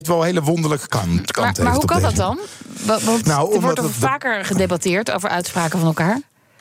wel een hele wonderlijke kant heeft. Maar hoe kan dat dan? Er wordt omdat vaker gedebatteerd over uitspraken van elkaar.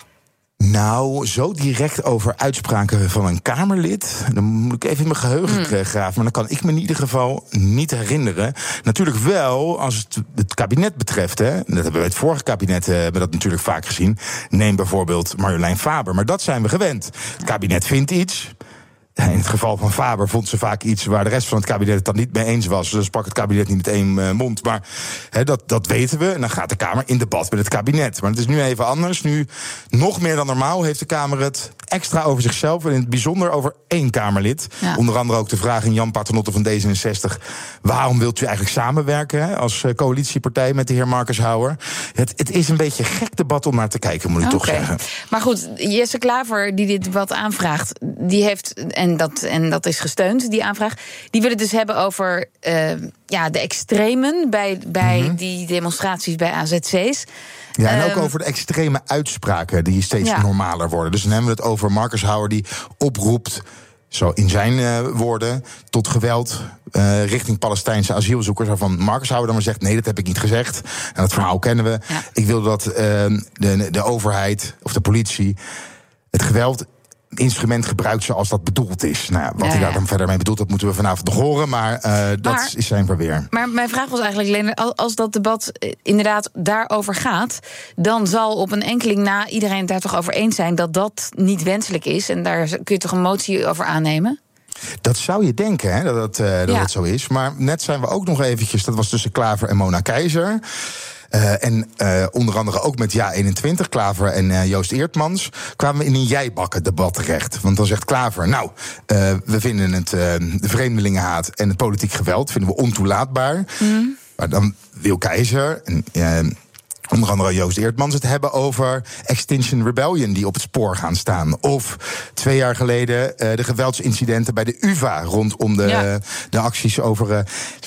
Nou, zo direct over uitspraken van een Kamerlid, dan moet ik even in mijn geheugen graven, maar dan kan ik me in ieder geval niet herinneren. Natuurlijk wel als het kabinet betreft, hè. Dat hebben we het vorige kabinet hebben dat natuurlijk vaak gezien. Neem bijvoorbeeld Marjolein Faber, maar dat zijn we gewend. Het kabinet vindt iets. In het geval van Faber vond ze vaak iets waar de rest van het kabinet het dan niet mee eens was. Dus sprak het kabinet niet met één mond. Maar dat weten we. En dan gaat de Kamer in debat met het kabinet. Maar het is nu even anders. Nu, nog meer dan normaal, heeft de Kamer het extra over zichzelf. En in het bijzonder over één Kamerlid. Ja. Onder andere ook de vraag in Jan Paternotte van D66. Waarom wilt u eigenlijk samenwerken als coalitiepartij met de heer Marcus Houwer? Het is een beetje een gek debat om naar te kijken, moet ik toch zeggen. Maar goed, Jesse Klaver, die dit debat aanvraagt, die heeft, en dat is gesteund, die aanvraag, die wil het dus hebben over de extremen bij die demonstraties bij AZC's. Ja, en ook over de extreme uitspraken die steeds normaler worden. Dus dan hebben we het over Marcus Houwer die oproept, zo in zijn woorden, tot geweld richting Palestijnse asielzoekers. Waarvan Marcus Houwer dan maar zegt, nee, dat heb ik niet gezegd. En dat verhaal kennen we. Ja. Ik wil dat de overheid of de politie het geweld instrument gebruikt zoals dat bedoeld is. Nou, wat hij daar dan verder mee bedoelt, dat moeten we vanavond nog horen. Maar dat is zijn verweer. Maar mijn vraag was eigenlijk, Leendert, als dat debat inderdaad daarover gaat, dan zal op een enkeling na iedereen het daar toch over eens zijn dat dat niet wenselijk is. En daar kun je toch een motie over aannemen? Dat zou je denken, hè, dat het zo is. Maar net zijn we ook nog eventjes, dat was tussen Klaver en Mona Keizer. En onder andere ook met JA21, Klaver en Joost Eertmans, kwamen we in een jijbakken-debat terecht. Want dan zegt Klaver, we vinden het de vreemdelingenhaat en het politiek geweld vinden we ontoelaatbaar. Maar dan wil Keizer en onder andere Joost Eertmans het hebben over Extinction Rebellion die op het spoor gaan staan. Of 2 jaar geleden de geweldsincidenten bij de UvA rondom de acties over.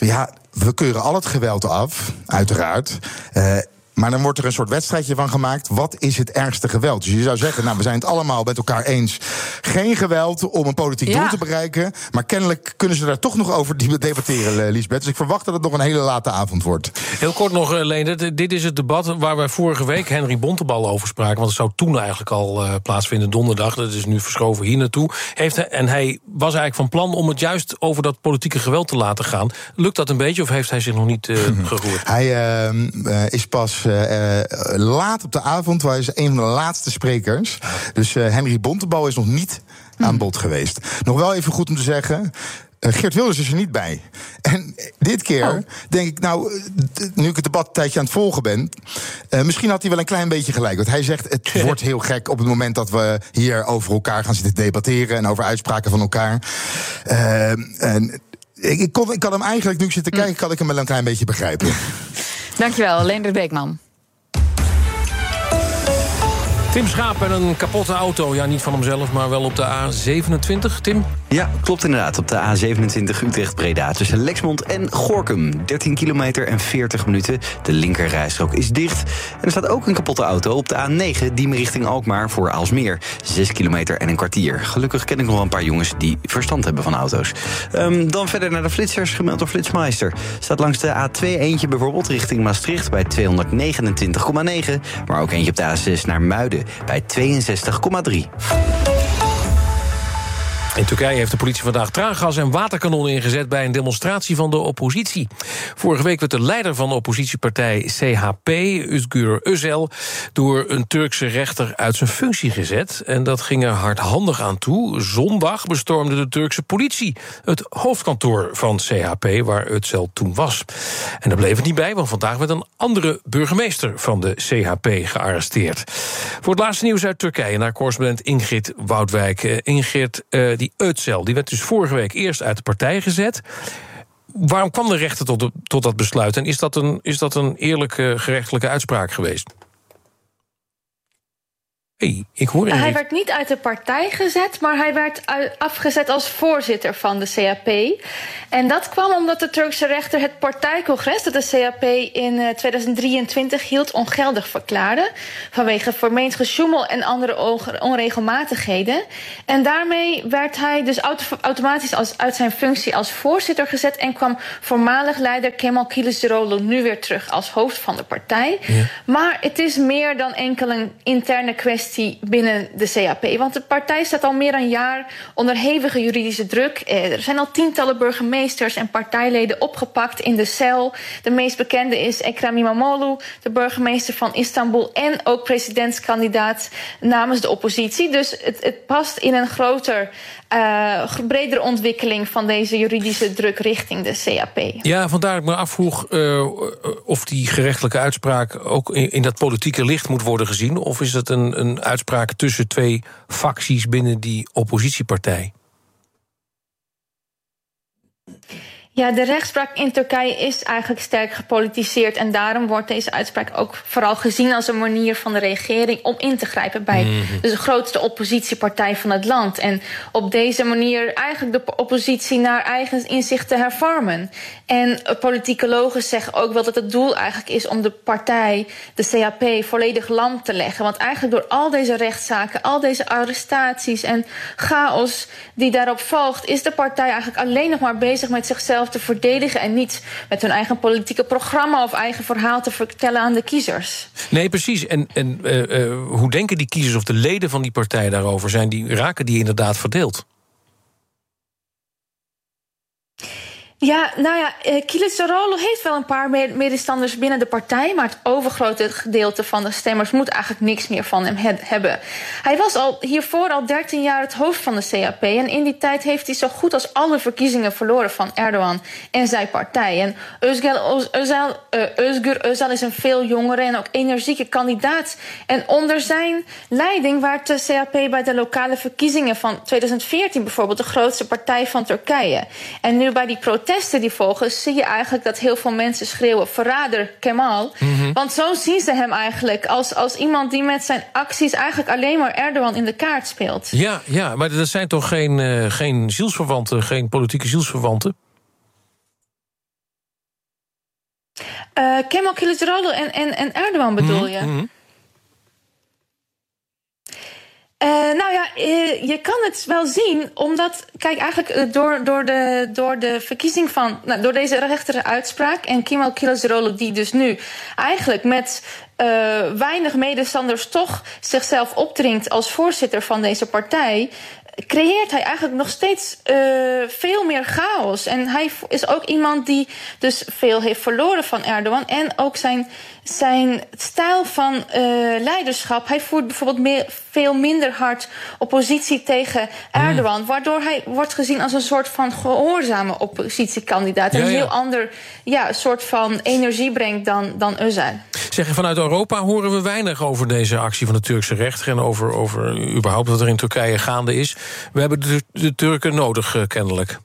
We keuren al het geweld af, uiteraard. Maar dan wordt er een soort wedstrijdje van gemaakt. Wat is het ergste geweld? Dus je zou zeggen, we zijn het allemaal met elkaar eens. Geen geweld om een politiek doel te bereiken. Maar kennelijk kunnen ze daar toch nog over debatteren, Liesbeth. Dus ik verwacht dat het nog een hele late avond wordt. Heel kort nog, Leendert. Dit is het debat waar we vorige week Henry Bontebal over spraken. Want het zou toen eigenlijk al plaatsvinden, donderdag. Dat is nu verschoven hier naartoe. En hij was eigenlijk van plan om het juist over dat politieke geweld te laten gaan. Lukt dat een beetje of heeft hij zich nog niet geroerd? Hij is pas laat op de avond, hij is een van de laatste sprekers. Dus Henry Bontebal is nog niet aan bod geweest. Nog wel even goed om te zeggen, Geert Wilders is er niet bij. En dit keer denk ik, nu ik het debat een tijdje aan het volgen ben, misschien had hij wel een klein beetje gelijk. Want hij zegt, het wordt heel gek op het moment dat we hier over elkaar gaan zitten debatteren en over uitspraken van elkaar. Ik kan hem eigenlijk, nu ik zit te kijken, kan ik hem wel een klein beetje begrijpen. Dankjewel, Leendert Beekman. Tim Schaap en een kapotte auto. Ja, niet van hemzelf, maar wel op de A27. Tim? Ja, klopt inderdaad. Op de A27 Utrecht-Breda tussen Lexmond en Gorinchem. 13 kilometer en 40 minuten. De linkerrijstrook is dicht. En er staat ook een kapotte auto op de A9... Diemen richting Alkmaar voor Aalsmeer. 6 kilometer en een kwartier. Gelukkig ken ik nog wel een paar jongens die verstand hebben van auto's. Dan verder naar de flitsers, gemeld door Flitsmeister. Staat langs de A2 eentje bijvoorbeeld richting Maastricht bij 229,9. Maar ook eentje op de A6 naar Muiden bij 62,3. In Turkije heeft de politie vandaag traangas en waterkanonnen ingezet bij een demonstratie van de oppositie. Vorige week werd de leider van de oppositiepartij CHP, Özgür Özel, door een Turkse rechter uit zijn functie gezet. En dat ging er hardhandig aan toe. Zondag bestormde de Turkse politie het hoofdkantoor van CHP, waar Özel toen was. En daar bleef het niet bij, want vandaag werd een andere burgemeester van de CHP gearresteerd. Voor het laatste nieuws uit Turkije naar correspondent Ingrid Woudwijk. Ingrid, die Özel, die werd dus vorige week eerst uit de partij gezet. Waarom kwam de rechter tot dat besluit? En is dat een eerlijke gerechtelijke uitspraak geweest? Ik hoor Ingrid. Hij werd niet uit de partij gezet, maar hij werd afgezet als voorzitter van de CHP. En dat kwam omdat de Turkse rechter het partijcongres dat de CHP in 2023 hield ongeldig verklaarde, vanwege vermeend gesjoemel en andere onregelmatigheden. En daarmee werd hij dus automatisch uit zijn functie als voorzitter gezet en kwam voormalig leider Kemal Kılıçdaroğlu nu weer terug als hoofd van de partij. Ja. Maar het is meer dan enkel een interne kwestie binnen de CHP. Want de partij staat al meer een jaar onder hevige juridische druk. Er zijn al tientallen burgemeesters en partijleden opgepakt in de cel. De meest bekende is Ekrem İmamoğlu, de burgemeester van Istanbul en ook presidentskandidaat namens de oppositie. Dus het past in een bredere ontwikkeling van deze juridische druk richting de CHP. Ja, vandaar ik me afvroeg of die gerechtelijke uitspraak ook in dat politieke licht moet worden gezien, of is het een uitspraak tussen twee facties binnen die oppositiepartij? Ja, de rechtspraak in Turkije is eigenlijk sterk gepolitiseerd. En daarom wordt deze uitspraak ook vooral gezien als een manier van de regering om in te grijpen bij de grootste oppositiepartij van het land. En op deze manier eigenlijk de oppositie naar eigen inzicht te hervormen. En politicologen zeggen ook wel dat het doel eigenlijk is om de partij, de CHP, volledig lam te leggen. Want eigenlijk door al deze rechtszaken, al deze arrestaties en chaos die daarop volgt, is de partij eigenlijk alleen nog maar bezig met zichzelf te verdedigen en niet met hun eigen politieke programma of eigen verhaal te vertellen aan de kiezers. Nee, precies. En hoe denken die kiezers of de leden van die partij daarover? Raken die inderdaad verdeeld? Ja, nou ja, Kılıçdaroğlu heeft wel een paar medestanders binnen de partij, maar het overgrote gedeelte van de stemmers moet eigenlijk niks meer van hem hebben. Hij was hiervoor al 13 jaar het hoofd van de CHP en in die tijd heeft hij zo goed als alle verkiezingen verloren van Erdogan en zijn partij. En Özgür Özel is een veel jongere en ook energieke kandidaat. En onder zijn leiding werd de CHP bij de lokale verkiezingen van 2014 bijvoorbeeld de grootste partij van Turkije. En nu bij die protesten die volgen, zie je eigenlijk dat heel veel mensen schreeuwen verrader Kemal. Want zo zien ze hem eigenlijk als iemand die met zijn acties eigenlijk alleen maar Erdogan in de kaart speelt. Ja, maar dat zijn toch geen zielsverwanten, geen politieke zielsverwanten? Kemal Kılıçdaroğlu en Erdogan bedoel je? Nou ja, je kan het wel zien, omdat, kijk, eigenlijk door de verkiezing van, door deze rechtere uitspraak en Kemal Kılıçdaroğlu die dus nu eigenlijk met weinig medestanders toch zichzelf opdringt als voorzitter van deze partij, creëert hij eigenlijk nog steeds veel meer chaos. En hij is ook iemand die dus veel heeft verloren van Erdogan. En ook zijn stijl van leiderschap. Hij voert bijvoorbeeld veel minder hard oppositie tegen Erdogan. Waardoor hij wordt gezien als een soort van gehoorzame oppositiekandidaat. Een heel ander soort van energie brengt dan Özel. Zeg je, vanuit Europa horen we weinig over deze actie van de Turkse rechter en over überhaupt wat er in Turkije gaande is. We hebben de Turken nodig, kennelijk.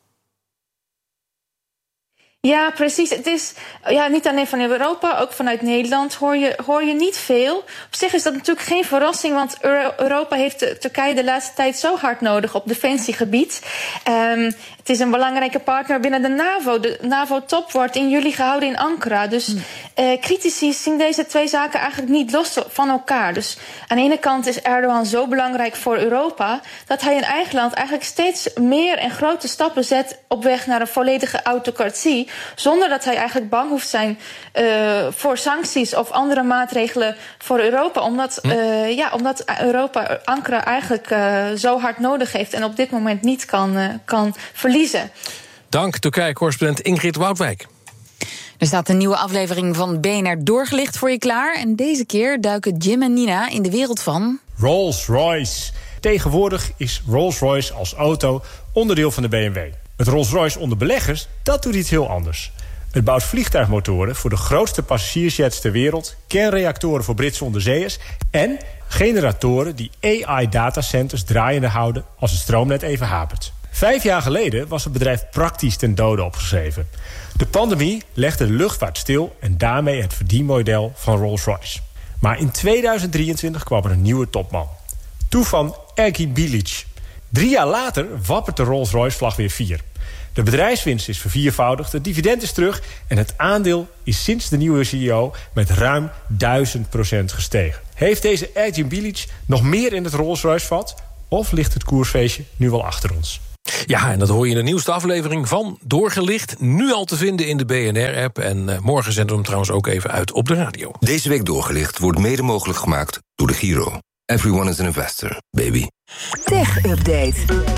Ja, precies. Het is niet alleen van Europa, ook vanuit Nederland hoor je niet veel. Op zich is dat natuurlijk geen verrassing, want Europa heeft Turkije de laatste tijd zo hard nodig op defensiegebied. Het is een belangrijke partner binnen de NAVO. De NAVO-top wordt in juli gehouden in Ankara. Dus critici zien deze twee zaken eigenlijk niet los van elkaar. Dus aan de ene kant is Erdogan zo belangrijk voor Europa dat hij in eigen land eigenlijk steeds meer en grote stappen zet op weg naar een volledige autocratie, zonder dat hij eigenlijk bang hoeft zijn voor sancties of andere maatregelen voor Europa. Omdat Europa Ankara eigenlijk zo hard nodig heeft en op dit moment niet kan verliezen. Dank, Turkije-correspondent Ingrid Woudwijk. Er staat een nieuwe aflevering van BNR Doorgelicht voor je klaar. En deze keer duiken Jim en Nina in de wereld van Rolls-Royce. Tegenwoordig is Rolls-Royce als auto onderdeel van de BMW. Het Rolls-Royce onder beleggers, dat doet iets heel anders. Het bouwt vliegtuigmotoren voor de grootste passagiersjets ter wereld, kernreactoren voor Britse onderzeeërs en generatoren die AI-datacenters draaiende houden als het stroomnet even hapert. 5 jaar geleden was het bedrijf praktisch ten dode opgeschreven. De pandemie legde de luchtvaart stil en daarmee het verdienmodel van Rolls-Royce. Maar in 2023 kwam er een nieuwe topman. Tufan Erginbilgic. 3 jaar later wappert de Rolls-Royce-vlag weer 4. De bedrijfswinst is verviervoudigd, het dividend is terug en het aandeel is sinds de nieuwe CEO met ruim 1000% gestegen. Heeft deze Erginbilgic nog meer in het Rolls-Royce-vat? Of ligt het koersfeestje nu wel achter ons? Ja, en dat hoor je in de nieuwste aflevering van Doorgelicht. Nu al te vinden in de BNR-app. En morgen zenden we hem trouwens ook even uit op de radio. Deze week Doorgelicht wordt mede mogelijk gemaakt door de Giro. Everyone is an investor, baby. Tech Update.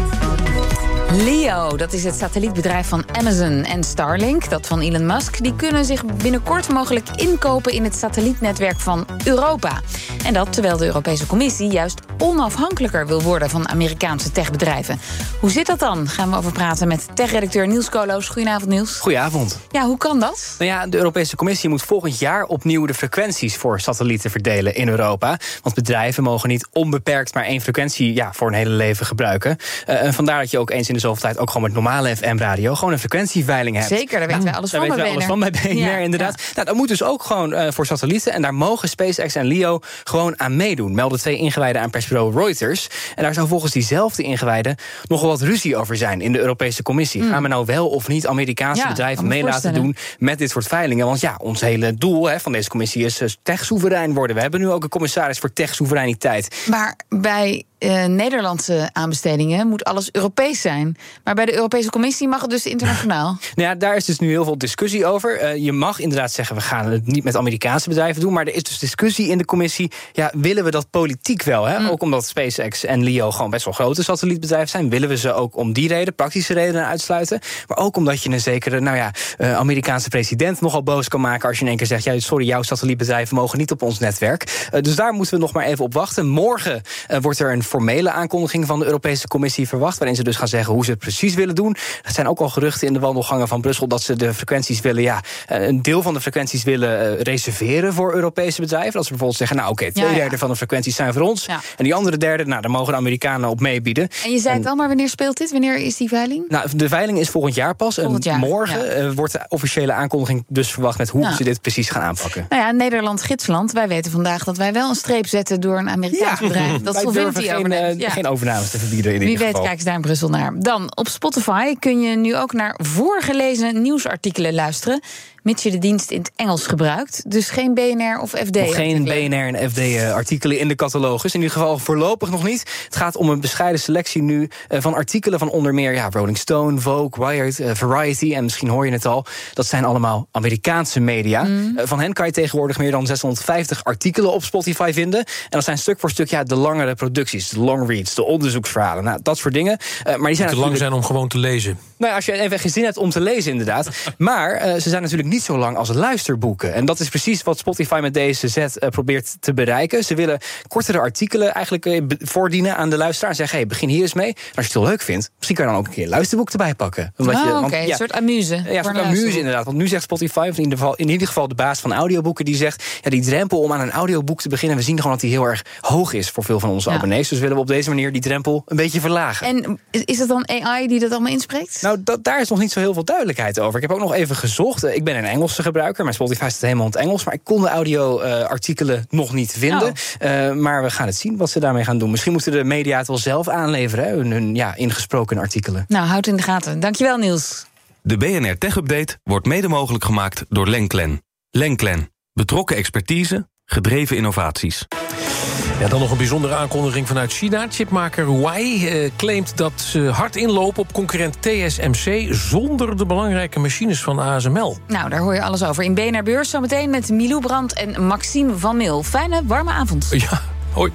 LEO, dat is het satellietbedrijf van Amazon, en Starlink, dat van Elon Musk, die kunnen zich binnenkort mogelijk inkopen in het satellietnetwerk van Europa. En dat terwijl de Europese Commissie juist onafhankelijker wil worden van Amerikaanse techbedrijven. Hoe zit dat dan? Gaan we over praten met techredacteur Niels Koloos. Goedenavond, Niels. Goedenavond. Ja, hoe kan dat? Nou ja, de Europese Commissie moet volgend jaar opnieuw de frequenties voor satellieten verdelen in Europa. Want bedrijven mogen niet onbeperkt maar 1 frequentie voor een hele leven gebruiken. En vandaar dat je ook eens in de zoveel tijd ook gewoon met normale FM-radio gewoon een frequentieveiling hebt. Zeker, daar weten wij alles van bij BNR. Daar weten we alles van bij BNR, inderdaad. Ja. Nou, dat moet dus ook gewoon voor satellieten. En daar mogen SpaceX en LEO gewoon aan meedoen. Melden 2 ingewijden aan persbureau Reuters. En daar zou volgens diezelfde ingewijden nogal wat ruzie over zijn in de Europese Commissie. Gaan we nou wel of niet Amerikaanse bedrijven mee laten doen met dit soort veilingen? Want ja, ons hele doel van deze commissie is tech-soeverein worden. We hebben nu ook een commissaris voor tech-soevereiniteit. Maar bij Nederlandse aanbestedingen moet alles Europees zijn. Maar bij de Europese Commissie mag het dus internationaal. Nou ja, daar is dus nu heel veel discussie over. Je mag inderdaad zeggen, we gaan het niet met Amerikaanse bedrijven doen. Maar er is dus discussie in de commissie. Ja, willen we dat politiek wel? Hè? Ook omdat SpaceX en LEO gewoon best wel grote satellietbedrijven zijn. Willen we ze ook om die reden, praktische redenen uitsluiten? Maar ook omdat je een zekere, Amerikaanse president nogal boos kan maken als je in één keer zegt, ja, sorry, jouw satellietbedrijven mogen niet op ons netwerk. Dus daar moeten we nog maar even op wachten. Morgen wordt er een formele aankondiging van de Europese Commissie verwacht, waarin ze dus gaan zeggen hoe ze het precies willen doen. Er zijn ook al geruchten in de wandelgangen van Brussel dat ze de frequenties willen, een deel van de frequenties willen reserveren voor Europese bedrijven. Dat ze bijvoorbeeld zeggen, nou oké, 2/3 van de frequenties zijn voor ons. Ja. En die andere derde, daar mogen de Amerikanen op meebieden. En je zei het al, maar wanneer speelt dit? Wanneer is die veiling? Nou, de veiling is volgend jaar pas. Morgen wordt de officiële aankondiging dus verwacht met hoe ze dit precies gaan aanpakken. Nou ja, Nederland, gidsland. Wij weten vandaag dat wij wel een streep zetten door een Amerikaans bedrijf. Dat Solvinity geen overnames te verbieden in Wie ieder weet, geval. kijk eens daar in Brussel naar. Dan, op Spotify kun je nu ook naar voorgelezen nieuwsartikelen luisteren, mits je de dienst in het Engels gebruikt. Dus geen BNR of FD. Nog geen BNR en FD-artikelen in de catalogus. In ieder geval voorlopig nog niet. Het gaat om een bescheiden selectie nu van artikelen van onder meer Rolling Stone, Vogue, Wired, Variety. En misschien hoor je het al, dat zijn allemaal Amerikaanse media. Van hen kan je tegenwoordig meer dan 650 artikelen op Spotify vinden. En dat zijn stuk voor stuk de langere producties, de long reads, de onderzoeksverhalen. Nou, dat soort dingen. Maar die zijn te lang zijn om gewoon te lezen. Nou ja, als je even geen zin hebt om te lezen, inderdaad. Maar ze zijn natuurlijk niet zo lang als luisterboeken. En dat is precies wat Spotify met deze zet probeert te bereiken. Ze willen kortere artikelen eigenlijk voordienen aan de luisteraar. En zeggen, begin hier eens mee. En als je het heel leuk vindt, misschien kan je dan ook een keer een luisterboek erbij pakken. Een soort amuse. Ja, een soort amuse inderdaad. Want nu zegt Spotify, of in ieder geval de baas van audioboeken, die zegt, die drempel om aan een audioboek te beginnen, we zien gewoon dat die heel erg hoog is voor veel van onze abonnees. Dus willen we op deze manier die drempel een beetje verlagen. En is het dan AI die dat allemaal inspreekt? Nou, daar is nog niet zo heel veel duidelijkheid over. Ik heb ook nog even gezocht. Ik ben een Engelse gebruiker. Mijn Spotify staat helemaal in het Engels. Maar ik kon de audio-artikelen nog niet vinden. Maar we gaan het zien wat ze daarmee gaan doen. Misschien moeten de media het wel zelf aanleveren. Hun ingesproken artikelen. Nou, houd in de gaten. Dankjewel, Niels. De BNR Tech Update wordt mede mogelijk gemaakt door Lenklen. Lenklen. Betrokken expertise, gedreven innovaties. Ja, dan nog een bijzondere aankondiging vanuit China. Chipmaker Huawei claimt dat ze hard inlopen op concurrent TSMC zonder de belangrijke machines van ASML. Nou, daar hoor je alles over in BNR Beurs. Zometeen met Milou Brandt en Maxime van Mil. Fijne, warme avond. Ja, hoi.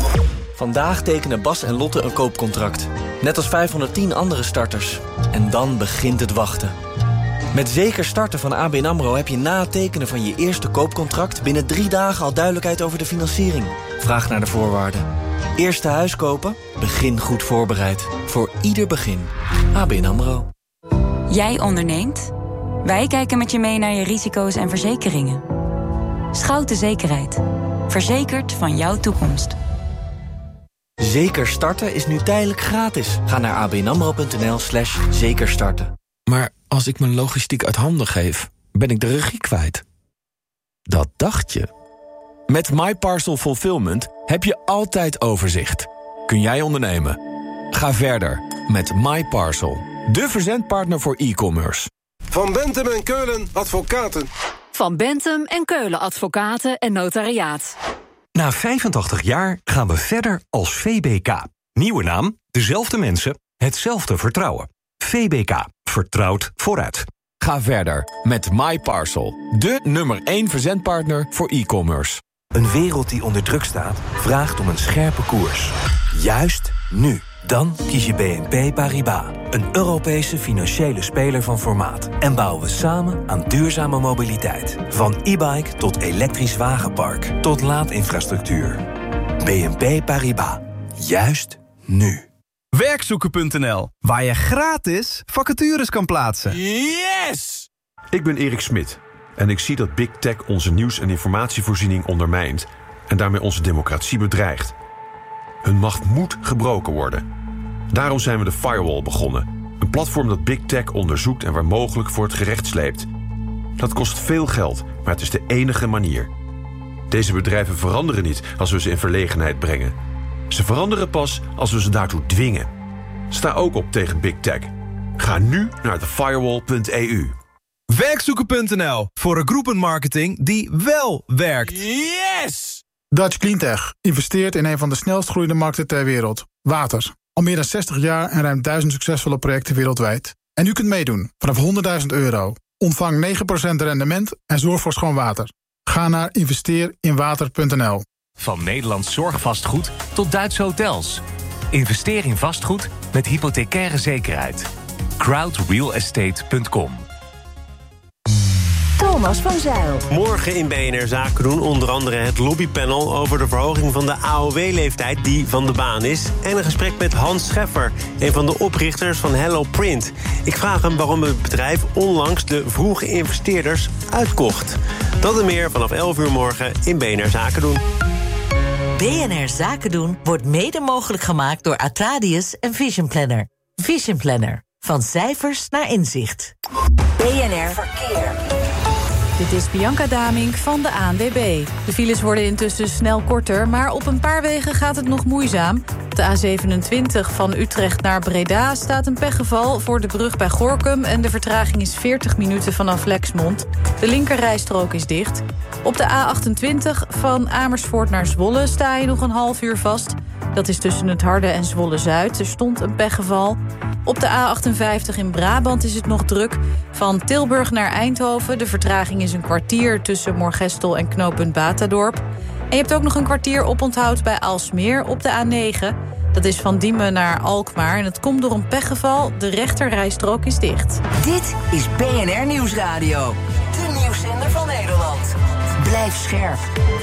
Vandaag tekenen Bas en Lotte een koopcontract. Net als 510 andere starters. En dan begint het wachten. Met Zeker Starten van ABN AMRO heb je na het tekenen van je eerste koopcontract binnen 3 dagen al duidelijkheid over de financiering. Vraag naar de voorwaarden. Eerste huis kopen? Begin goed voorbereid. Voor ieder begin. ABN AMRO. Jij onderneemt? Wij kijken met je mee naar je risico's en verzekeringen. Schouten Zekerheid. Verzekerd van jouw toekomst. Zeker Starten is nu tijdelijk gratis. Ga naar abnamro.nl/zekerstarten. Maar als ik mijn logistiek uit handen geef, ben ik de regie kwijt. Dat dacht je. Met MyParcel Fulfillment heb je altijd overzicht. Kun jij ondernemen? Ga verder met MyParcel, de verzendpartner voor e-commerce. Van Bentham en Keulen Advocaten. Van Bentham en Keulen Advocaten en Notariaat. Na 85 jaar gaan we verder als VBK. Nieuwe naam, dezelfde mensen, hetzelfde vertrouwen. VBK, vertrouwd vooruit. Ga verder met MyParcel, de nummer 1 verzendpartner voor e-commerce. Een wereld die onder druk staat, vraagt om een scherpe koers. Juist nu. Dan kies je BNP Paribas, een Europese financiële speler van formaat. En bouwen we samen aan duurzame mobiliteit. Van e-bike tot elektrisch wagenpark, tot laadinfrastructuur. BNP Paribas. Juist nu. Werkzoeken.nl, waar je gratis vacatures kan plaatsen. Yes! Ik ben Erik Smit en ik zie dat Big Tech onze nieuws- en informatievoorziening ondermijnt en daarmee onze democratie bedreigt. Hun macht moet gebroken worden. Daarom zijn we de Firewall begonnen. Een platform dat Big Tech onderzoekt en waar mogelijk voor het gerecht sleept. Dat kost veel geld, maar het is de enige manier. Deze bedrijven veranderen niet als we ze in verlegenheid brengen. Ze veranderen pas als we ze daartoe dwingen. Sta ook op tegen Big Tech. Ga nu naar thefirewall.eu. Werkzoeken.nl, voor een groepenmarketing die wel werkt. Yes! Dutch Cleantech investeert in een van de snelst groeiende markten ter wereld. Water. Al meer dan 60 jaar en ruim 1000 succesvolle projecten wereldwijd. En u kunt meedoen vanaf €100.000. Ontvang 9% rendement en zorg voor schoon water. Ga naar investeerinwater.nl. Van Nederlands zorgvastgoed tot Duitse hotels. Investeer in vastgoed met hypothecaire zekerheid. crowdrealestate.com. Thomas van Zijl. Morgen in BNR Zaken doen onder andere het lobbypanel over de verhoging van de AOW-leeftijd die van de baan is. En een gesprek met Hans Scheffer, een van de oprichters van Hello Print. Ik vraag hem waarom het bedrijf onlangs de vroege investeerders uitkocht. Dat en meer vanaf 11 uur morgen in BNR Zaken doen. BNR Zaken doen wordt mede mogelijk gemaakt door Atradius en Vision Planner. Vision Planner. Van cijfers naar inzicht. BNR Verkeer. Dit is Bianca Damink van de ANWB. De files worden intussen snel korter, maar op een paar wegen gaat het nog moeizaam. Op de A27 van Utrecht naar Breda staat een pechgeval voor de brug bij Gorinchem en de vertraging is 40 minuten vanaf Lexmond. De linkerrijstrook is dicht. Op de A28 van Amersfoort naar Zwolle sta je nog een half uur vast. Dat is tussen het Harde en Zwolle-Zuid. Er stond een pechgeval. Op de A58 in Brabant is het nog druk. Van Tilburg naar Eindhoven. De vertraging is een kwartier tussen Moergestel en knooppunt Batadorp. En je hebt ook nog een kwartier oponthoud bij Aalsmeer op de A9. Dat is van Diemen naar Alkmaar. En het komt door een pechgeval. De rechterrijstrook is dicht. Dit is BNR Nieuwsradio. De nieuwszender van Nederland. Blijf scherp.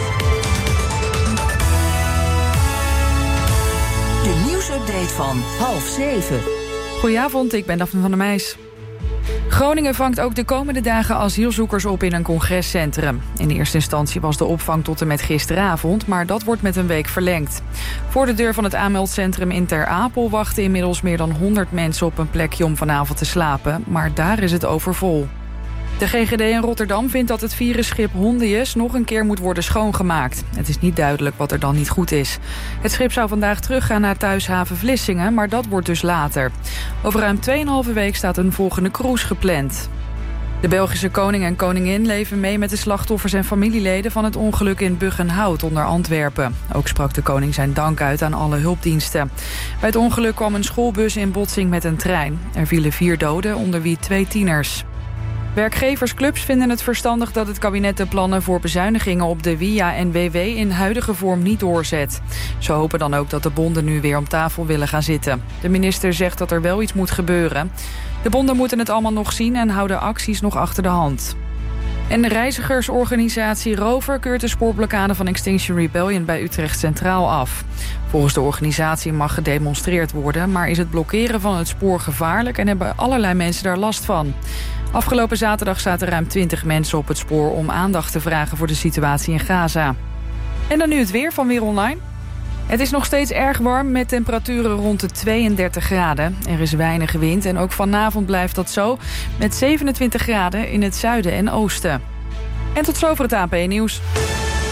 De nieuwsupdate van 6:30. Goedenavond, ik ben Daphne van der Meijs. Groningen vangt ook de komende dagen asielzoekers op in een congrescentrum. In eerste instantie was de opvang tot en met gisteravond, maar dat wordt met een week verlengd. Voor de deur van het aanmeldcentrum in Ter Apel wachten inmiddels meer dan 100 mensen op een plekje om vanavond te slapen, maar daar is het overvol. De GGD in Rotterdam vindt dat het virusschip Hondius nog een keer moet worden schoongemaakt. Het is niet duidelijk wat er dan niet goed is. Het schip zou vandaag teruggaan naar thuishaven Vlissingen, maar dat wordt dus later. Over ruim 2,5 week staat een volgende cruise gepland. De Belgische koning en koningin leven mee met de slachtoffers en familieleden van het ongeluk in Buggenhout onder Antwerpen. Ook sprak de koning zijn dank uit aan alle hulpdiensten. Bij het ongeluk kwam een schoolbus in botsing met een trein. Er vielen 4 doden, onder wie 2 tieners. Werkgeversclubs vinden het verstandig dat het kabinet de plannen voor bezuinigingen op de WIA en WW in huidige vorm niet doorzet. Ze hopen dan ook dat de bonden nu weer om tafel willen gaan zitten. De minister zegt dat er wel iets moet gebeuren. De bonden moeten het allemaal nog zien en houden acties nog achter de hand. En de reizigersorganisatie Rover keurt de spoorblokkade van Extinction Rebellion bij Utrecht Centraal af. Volgens de organisatie mag gedemonstreerd worden, maar is het blokkeren van het spoor gevaarlijk en hebben allerlei mensen daar last van. Afgelopen zaterdag zaten ruim 20 mensen op het spoor om aandacht te vragen voor de situatie in Gaza. En dan nu het weer van Weer Online. Het is nog steeds erg warm met temperaturen rond de 32 graden. Er is weinig wind en ook vanavond blijft dat zo, met 27 graden in het zuiden en oosten. En tot zover het AP-nieuws.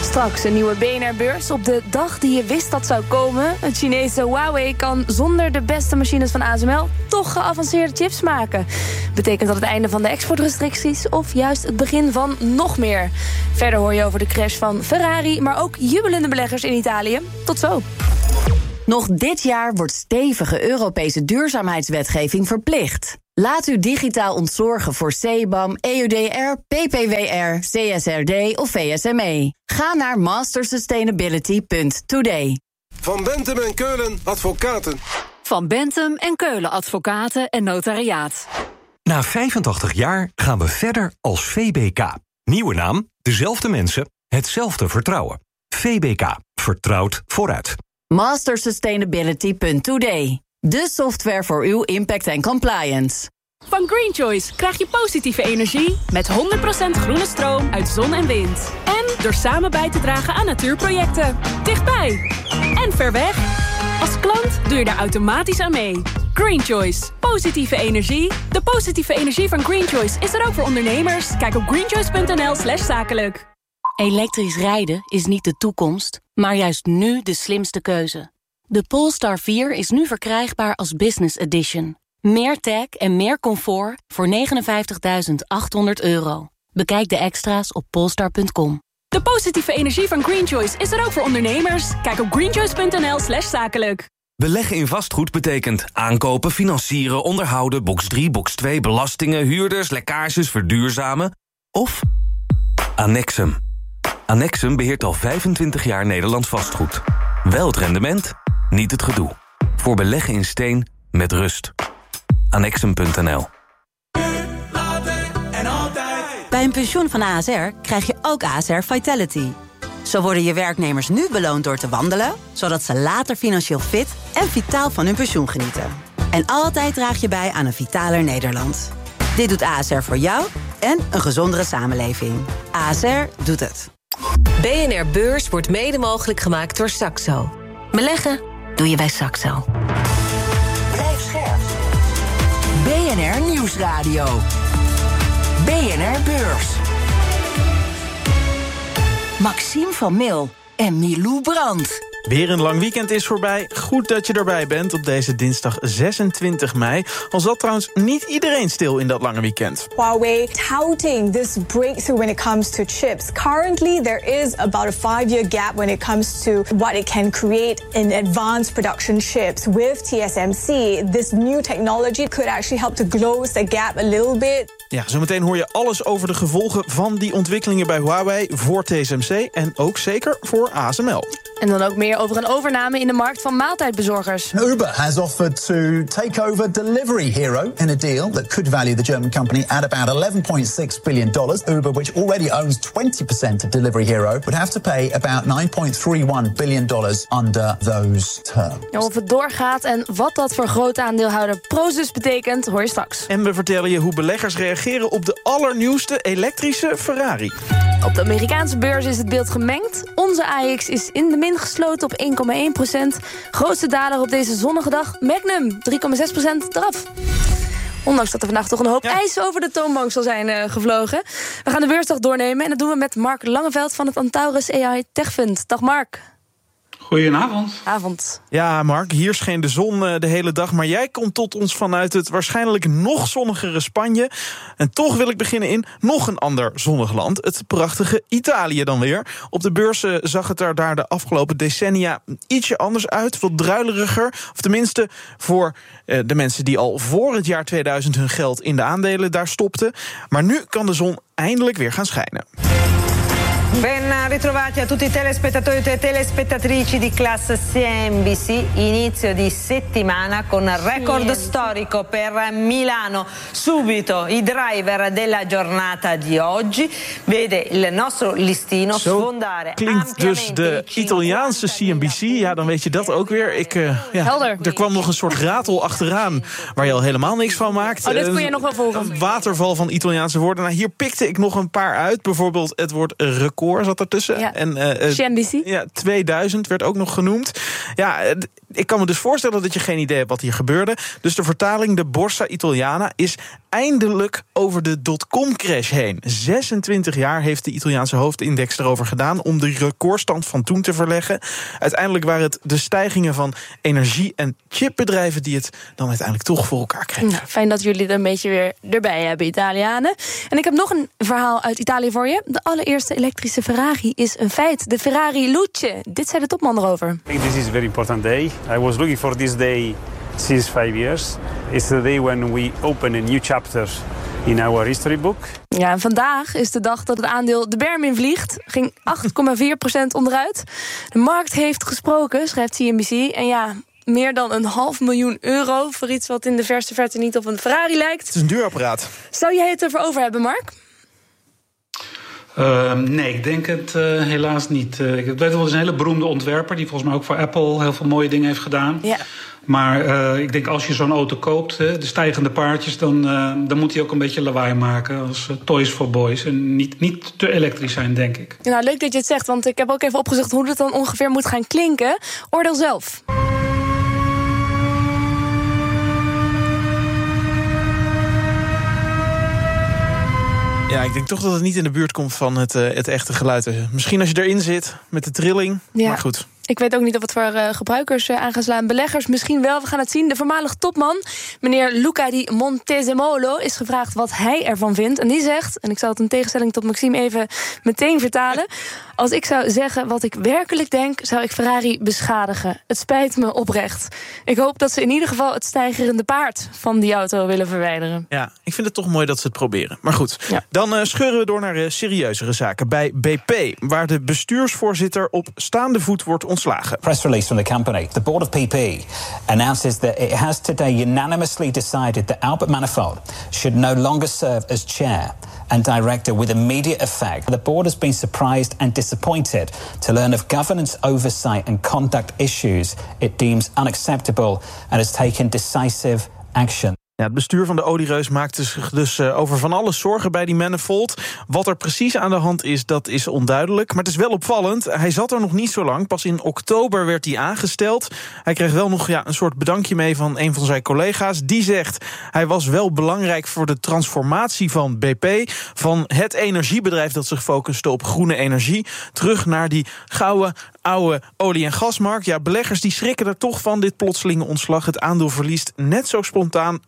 Straks een nieuwe BNR-beurs op de dag die je wist dat zou komen. Het Chinese Huawei kan zonder de beste machines van ASML toch geavanceerde chips maken. Betekent dat het einde van de exportrestricties of juist het begin van nog meer? Verder hoor je over de crash van Ferrari, maar ook jubelende beleggers in Italië. Tot zo. Nog dit jaar wordt stevige Europese duurzaamheidswetgeving verplicht. Laat u digitaal ontzorgen voor CBAM, EUDR, PPWR, CSRD of VSME. Ga naar mastersustainability.today. Van Bentem en Keulen Advocaten. Van Bentem en Keulen Advocaten en Notariaat. Na 85 jaar gaan we verder als VBK. Nieuwe naam, dezelfde mensen, hetzelfde vertrouwen. VBK, vertrouwd vooruit. Mastersustainability.today. De software voor uw impact en compliance. Van Green Choice krijg je positieve energie met 100% groene stroom uit zon en wind. En door samen bij te dragen aan natuurprojecten. Dichtbij en ver weg. Als klant doe je daar automatisch aan mee. Green Choice. Positieve energie. De positieve energie van Green Choice is er ook voor ondernemers. Kijk op greenchoice.nl/zakelijk. Elektrisch rijden is niet de toekomst, maar juist nu de slimste keuze. De Polestar 4 is nu verkrijgbaar als Business Edition. Meer tech en meer comfort voor €59.800. Bekijk de extra's op polestar.com. De positieve energie van Green Choice is er ook voor ondernemers. Kijk op greenchoice.nl/zakelijk. Beleggen in vastgoed betekent aankopen, financieren, onderhouden, box 3, box 2, belastingen, huurders, lekkages, verduurzamen of Annexum. Annexum beheert al 25 jaar Nederlands vastgoed. Wel het rendement, niet het gedoe. Voor beleggen in steen met rust. Annexum.nl. Bij een pensioen van ASR krijg je ook ASR Vitality. Zo worden je werknemers nu beloond door te wandelen, zodat ze later financieel fit en vitaal van hun pensioen genieten. En altijd draag je bij aan een vitaler Nederland. Dit doet ASR voor jou en een gezondere samenleving. ASR doet het. BNR Beurs wordt mede mogelijk gemaakt door Saxo. Beleggen doe je bij Saxo. Blijf scherp. BNR Nieuwsradio. BNR Beurs. Maxime van Mil en Milou Brandt. Weer een lang weekend is voorbij. Goed dat je erbij bent op deze dinsdag 26 mei. Al zat trouwens niet iedereen stil in dat lange weekend. Huawei touting this breakthrough when it comes to chips. Currently, there is about a 5-year gap when it comes to what it can create in advanced production chips. With TSMC, this new technology could actually help to close the gap a little bit. Ja, zometeen hoor je alles over de gevolgen van die ontwikkelingen bij Huawei voor TSMC en ook zeker voor ASML. En dan ook meer over een overname in de markt van maaltijdbezorgers. Uber has offered to take over Delivery Hero in a deal that could value the German company at about $11.6 billion. Uber, which already owns 20% of Delivery Hero, would have to pay about $9.31 billion under those terms. Ja, of het doorgaat en wat dat voor groot aandeelhouder Prosus betekent, hoor je straks. En we vertellen je hoe beleggers reageren op de allernieuwste elektrische Ferrari. Op de Amerikaanse beurs is het beeld gemengd. Onze AX is in de min gesloten op 1,1%. Grootste daler op deze zonnige dag, Magnum, 3,6% eraf. Ondanks dat er vandaag toch een hoop ijs over de toonbank zal zijn gevlogen. We gaan de beursdag doornemen en dat doen we met Mark Langeveld van het Antaurus AI Tech Fund. Dag Mark. Goedenavond. Ja, Mark, hier scheen de zon de hele dag, maar jij komt tot ons vanuit het waarschijnlijk nog zonnigere Spanje. En toch wil ik beginnen in nog een ander zonnig land, het prachtige Italië dan weer. Op de beurzen zag het er daar de afgelopen decennia ietsje anders uit, wat druileriger. Of tenminste voor de mensen die al voor het jaar 2000 hun geld in de aandelen daar stopten. Maar nu kan de zon eindelijk weer gaan schijnen. Ben ritrovati a tutti i telespettatori e telespettatrici di classe CNBC. Inizio di settimana con record storico per Milano. Subito i driver della giornata di oggi. Vede il nostro listino sfondare. Klinkt dus de Italiaanse CNBC. Ja, dan weet je dat ook weer. Helder. Er kwam nog een soort ratel achteraan waar je al helemaal niks van maakt. Oh, dit kon je nog wel volgen. Een waterval van Italiaanse woorden. Nou, hier pikte ik nog een paar uit. Bijvoorbeeld het woord record zat ertussen. Ja. En CNBC. Ja, 2000 werd ook nog genoemd. Ja, Ik kan me dus voorstellen dat je geen idee hebt wat hier gebeurde. Dus de vertaling, de Borsa Italiana, is eindelijk over de dotcom-crash heen. 26 jaar heeft de Italiaanse hoofdindex erover gedaan om de recordstand van toen te verleggen. Uiteindelijk waren het de stijgingen van energie- en chipbedrijven die het dan uiteindelijk toch voor elkaar kregen. Nou, fijn dat jullie er een beetje weer erbij hebben, Italianen. En ik heb nog een verhaal uit Italië voor je. De allereerste elektrische Ferrari is een feit. De Ferrari Luce. Dit zei de topman erover. I think this is a very important day. I was looking for this day since 5 years. It's the day when we open a new chapter in our history book. Ja, en vandaag is de dag dat het aandeel de berm in vliegt. Ging 8,4% onderuit. De markt heeft gesproken, schrijft CNBC. En ja, meer dan €500.000 voor iets wat in de verste verte niet op een Ferrari lijkt. Het is een duur apparaat. Zou jij het ervoor over hebben, Mark? Nee, ik denk het helaas niet. Ik weet wel, het is een hele beroemde ontwerper die volgens mij ook voor Apple heel veel mooie dingen heeft gedaan. Ja. Maar ik denk als je zo'n auto koopt, de stijgende paardjes, dan moet hij ook een beetje lawaai maken als Toys for Boys. En niet te elektrisch zijn, denk ik. Nou, leuk dat je het zegt, want ik heb ook even opgezocht hoe het dan ongeveer moet gaan klinken. Oordeel zelf. Ja, ik denk toch dat het niet in de buurt komt van het echte geluid. Misschien als je erin zit met de trilling, ja. Maar goed. Ik weet ook niet of het voor gebruikers aan gaan slaan. Beleggers misschien wel, we gaan het zien. De voormalig topman, meneer Luca di Montezemolo, is gevraagd wat hij ervan vindt. En die zegt, en ik zal het in tegenstelling tot Maxime even meteen vertalen: als ik zou zeggen wat ik werkelijk denk, zou ik Ferrari beschadigen. Het spijt me oprecht. Ik hoop dat ze in ieder geval het steigerende paard van die auto willen verwijderen. Ja, ik vind het toch mooi dat ze het proberen. Maar goed, dan scheuren we door naar serieuzere zaken. Bij BP, waar de bestuursvoorzitter op staande voet wordt ontslagen. Press release from the company. The board of PP announces that it has today unanimously decided that Albert Manifold should no longer serve as chair and director with immediate effect. The board has been surprised and disappointed to learn of governance oversight and conduct issues it deems unacceptable and has taken decisive action. Ja, het bestuur van de oliereus maakte zich dus over van alles zorgen bij die Manifold. Wat er precies aan de hand is, dat is onduidelijk. Maar het is wel opvallend. Hij zat er nog niet zo lang. Pas in oktober werd hij aangesteld. Hij kreeg wel nog een soort bedankje mee van een van zijn collega's. Die zegt, hij was wel belangrijk voor de transformatie van BP. Van het energiebedrijf dat zich focuste op groene energie. Terug naar die gouden, oude olie- en gasmarkt. Ja, beleggers die schrikken er toch van, dit plotselinge ontslag. Het aandeel verliest net zo spontaan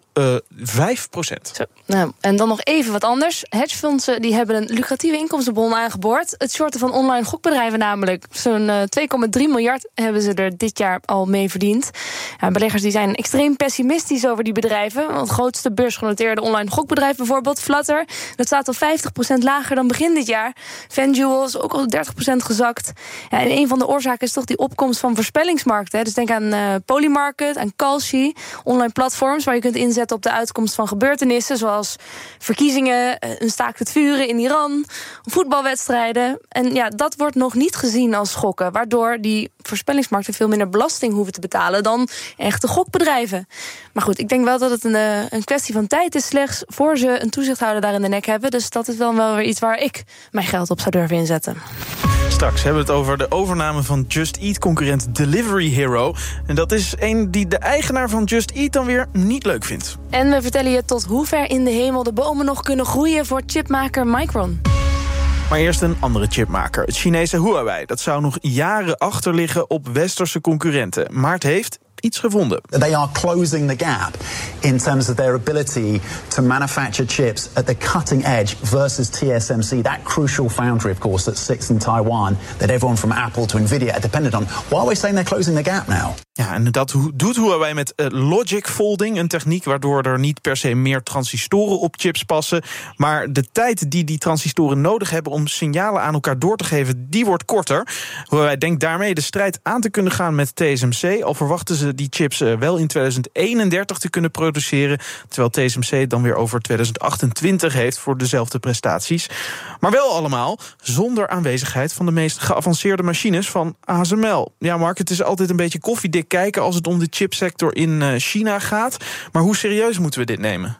5%. Zo, nou, en dan nog even wat anders. Hedgefondsen die hebben een lucratieve inkomstenbron aangeboord. Het shorten van online gokbedrijven namelijk. Zo'n 2,3 miljard hebben ze er dit jaar al mee verdiend. Ja, beleggers die zijn extreem pessimistisch over die bedrijven. Het grootste beursgenoteerde online gokbedrijf bijvoorbeeld, Flutter, dat staat al 50% lager dan begin dit jaar. FanDuel is ook al 30% gezakt. Ja, en een van de oorzaken is toch die opkomst van voorspellingsmarkten. Dus denk aan Polymarket, aan Kalshi, online platforms waar je kunt inzetten op de uitkomst van gebeurtenissen, zoals verkiezingen, een staakt het vuren in Iran, voetbalwedstrijden. En ja, dat wordt nog niet gezien als gokken, waardoor die voorspellingsmarkten veel minder belasting hoeven te betalen dan echte gokbedrijven. Maar goed, ik denk wel dat het een kwestie van tijd is slechts voor ze een toezichthouder daar in de nek hebben. Dus dat is wel weer iets waar ik mijn geld op zou durven inzetten. Straks hebben we het over de overname van Just Eat-concurrent Delivery Hero. En dat is een die de eigenaar van Just Eat dan weer niet leuk vindt. En we vertellen je tot hoe ver in de hemel de bomen nog kunnen groeien voor chipmaker Micron. Maar eerst een andere chipmaker, het Chinese Huawei. Dat zou nog jaren achter liggen op westerse concurrenten. Maar het heeft iets gevonden. They are closing the gap in terms of their ability to manufacture chips at the cutting edge versus TSMC, that crucial foundry, of course, that sits in Taiwan, that everyone from Apple to Nvidia are dependent on. Why are we saying they're closing the gap now? Ja, en dat doet Huawei met logic folding, een techniek waardoor er niet per se meer transistoren op chips passen, maar de tijd die transistoren nodig hebben om signalen aan elkaar door te geven, die wordt korter. Huawei denkt daarmee de strijd aan te kunnen gaan met TSMC, al verwachten ze die chips wel in 2031 te kunnen produceren, terwijl TSMC dan weer over 2028 heeft voor dezelfde prestaties. Maar wel allemaal zonder aanwezigheid van de meest geavanceerde machines van ASML. Ja, Mark, het is altijd een beetje koffiedik kijken als het om de chipsector in China gaat. Maar hoe serieus moeten we dit nemen?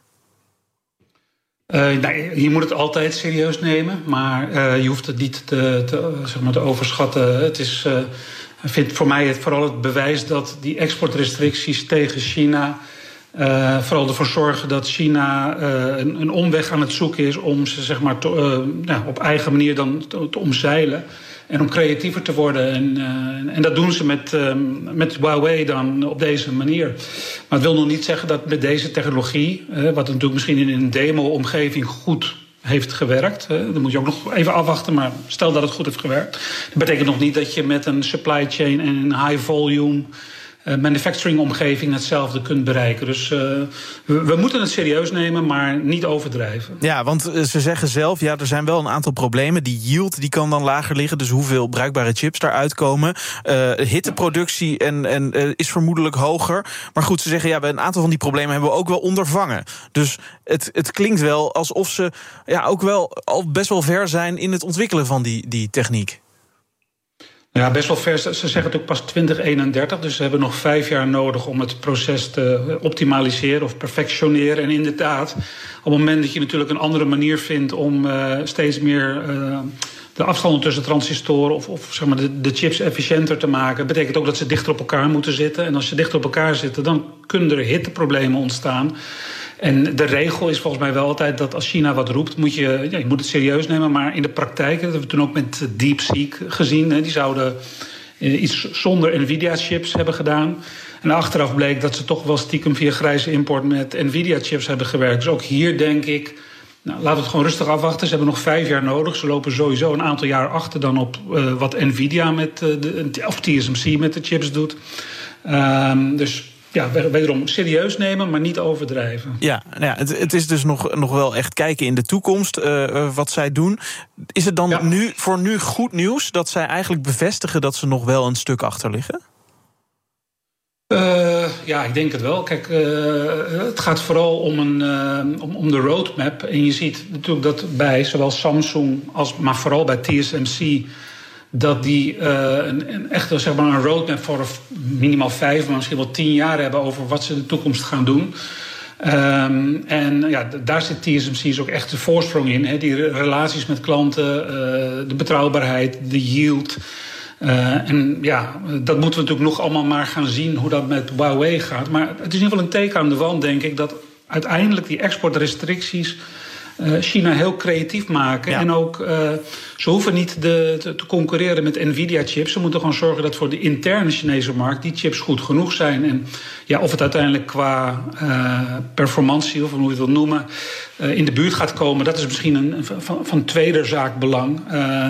Je moet het altijd serieus nemen, maar je hoeft het niet te overschatten. Het is Ik vind voor mij vooral het bewijs dat die exportrestricties tegen China vooral ervoor zorgen dat China een omweg aan het zoeken is om ze zeg maar op eigen manier dan te omzeilen. En om creatiever te worden. En dat doen ze met Huawei dan op deze manier. Maar het wil nog niet zeggen dat met deze technologie, wat natuurlijk misschien in een demo-omgeving goed heeft gewerkt. Dan moet je ook nog even afwachten, maar stel dat het goed heeft gewerkt. Dat betekent nog niet dat je met een supply chain en een high volume manufacturing-omgeving hetzelfde kunt bereiken. Dus we moeten het serieus nemen, maar niet overdrijven. Ja, want ze zeggen zelf, er zijn wel een aantal problemen. Die yield die kan dan lager liggen, dus hoeveel bruikbare chips daaruit komen. Hitteproductie is vermoedelijk hoger. Maar goed, ze zeggen, een aantal van die problemen hebben we ook wel ondervangen. Dus het klinkt wel alsof ze ook wel al best wel ver zijn in het ontwikkelen van die techniek. Ja, best wel ver. Ze zeggen het ook pas 2031, dus ze hebben nog 5 jaar nodig om het proces te optimaliseren of perfectioneren. En inderdaad, op het moment dat je natuurlijk een andere manier vindt om steeds meer de afstanden tussen transistoren of zeg maar de chips efficiënter te maken, betekent ook dat ze dichter op elkaar moeten zitten. En als ze dichter op elkaar zitten, dan kunnen er hitteproblemen ontstaan. En de regel is volgens mij wel altijd dat als China wat roept, je moet het serieus nemen. Maar in de praktijk, dat hebben we toen ook met DeepSeek gezien. Die zouden iets zonder Nvidia-chips hebben gedaan. En achteraf bleek dat ze toch wel stiekem via grijze import met Nvidia-chips hebben gewerkt. Dus ook hier denk ik, laten we het gewoon rustig afwachten. Ze hebben nog 5 jaar nodig. Ze lopen sowieso een aantal jaar achter dan op wat Nvidia of TSMC met de chips doet. Dus wederom serieus nemen, maar niet overdrijven. Ja, het is dus nog wel echt kijken in de toekomst wat zij doen. Is het dan voor nu goed nieuws dat zij eigenlijk bevestigen dat ze nog wel een stuk achter liggen? Ik denk het wel. Kijk, het gaat vooral om de roadmap. En je ziet natuurlijk dat bij zowel Samsung maar vooral bij TSMC dat die echt zeg maar een roadmap voor minimaal 5, maar misschien wel 10 jaar hebben over wat ze in de toekomst gaan doen. Daar zit TSMC ook echt de voorsprong in. Hè. Die relaties met klanten, de betrouwbaarheid, de yield. Dat moeten we natuurlijk nog allemaal maar gaan zien hoe dat met Huawei gaat. Maar het is in ieder geval een teken aan de wand, denk ik, dat uiteindelijk die exportrestricties China heel creatief maken. Ja. En ook, ze hoeven niet te concurreren met Nvidia-chips. Ze moeten gewoon zorgen dat voor de interne Chinese markt die chips goed genoeg zijn. En of het uiteindelijk qua performantie, of hoe je het wil noemen, in de buurt gaat komen, dat is misschien van tweede zaak belang.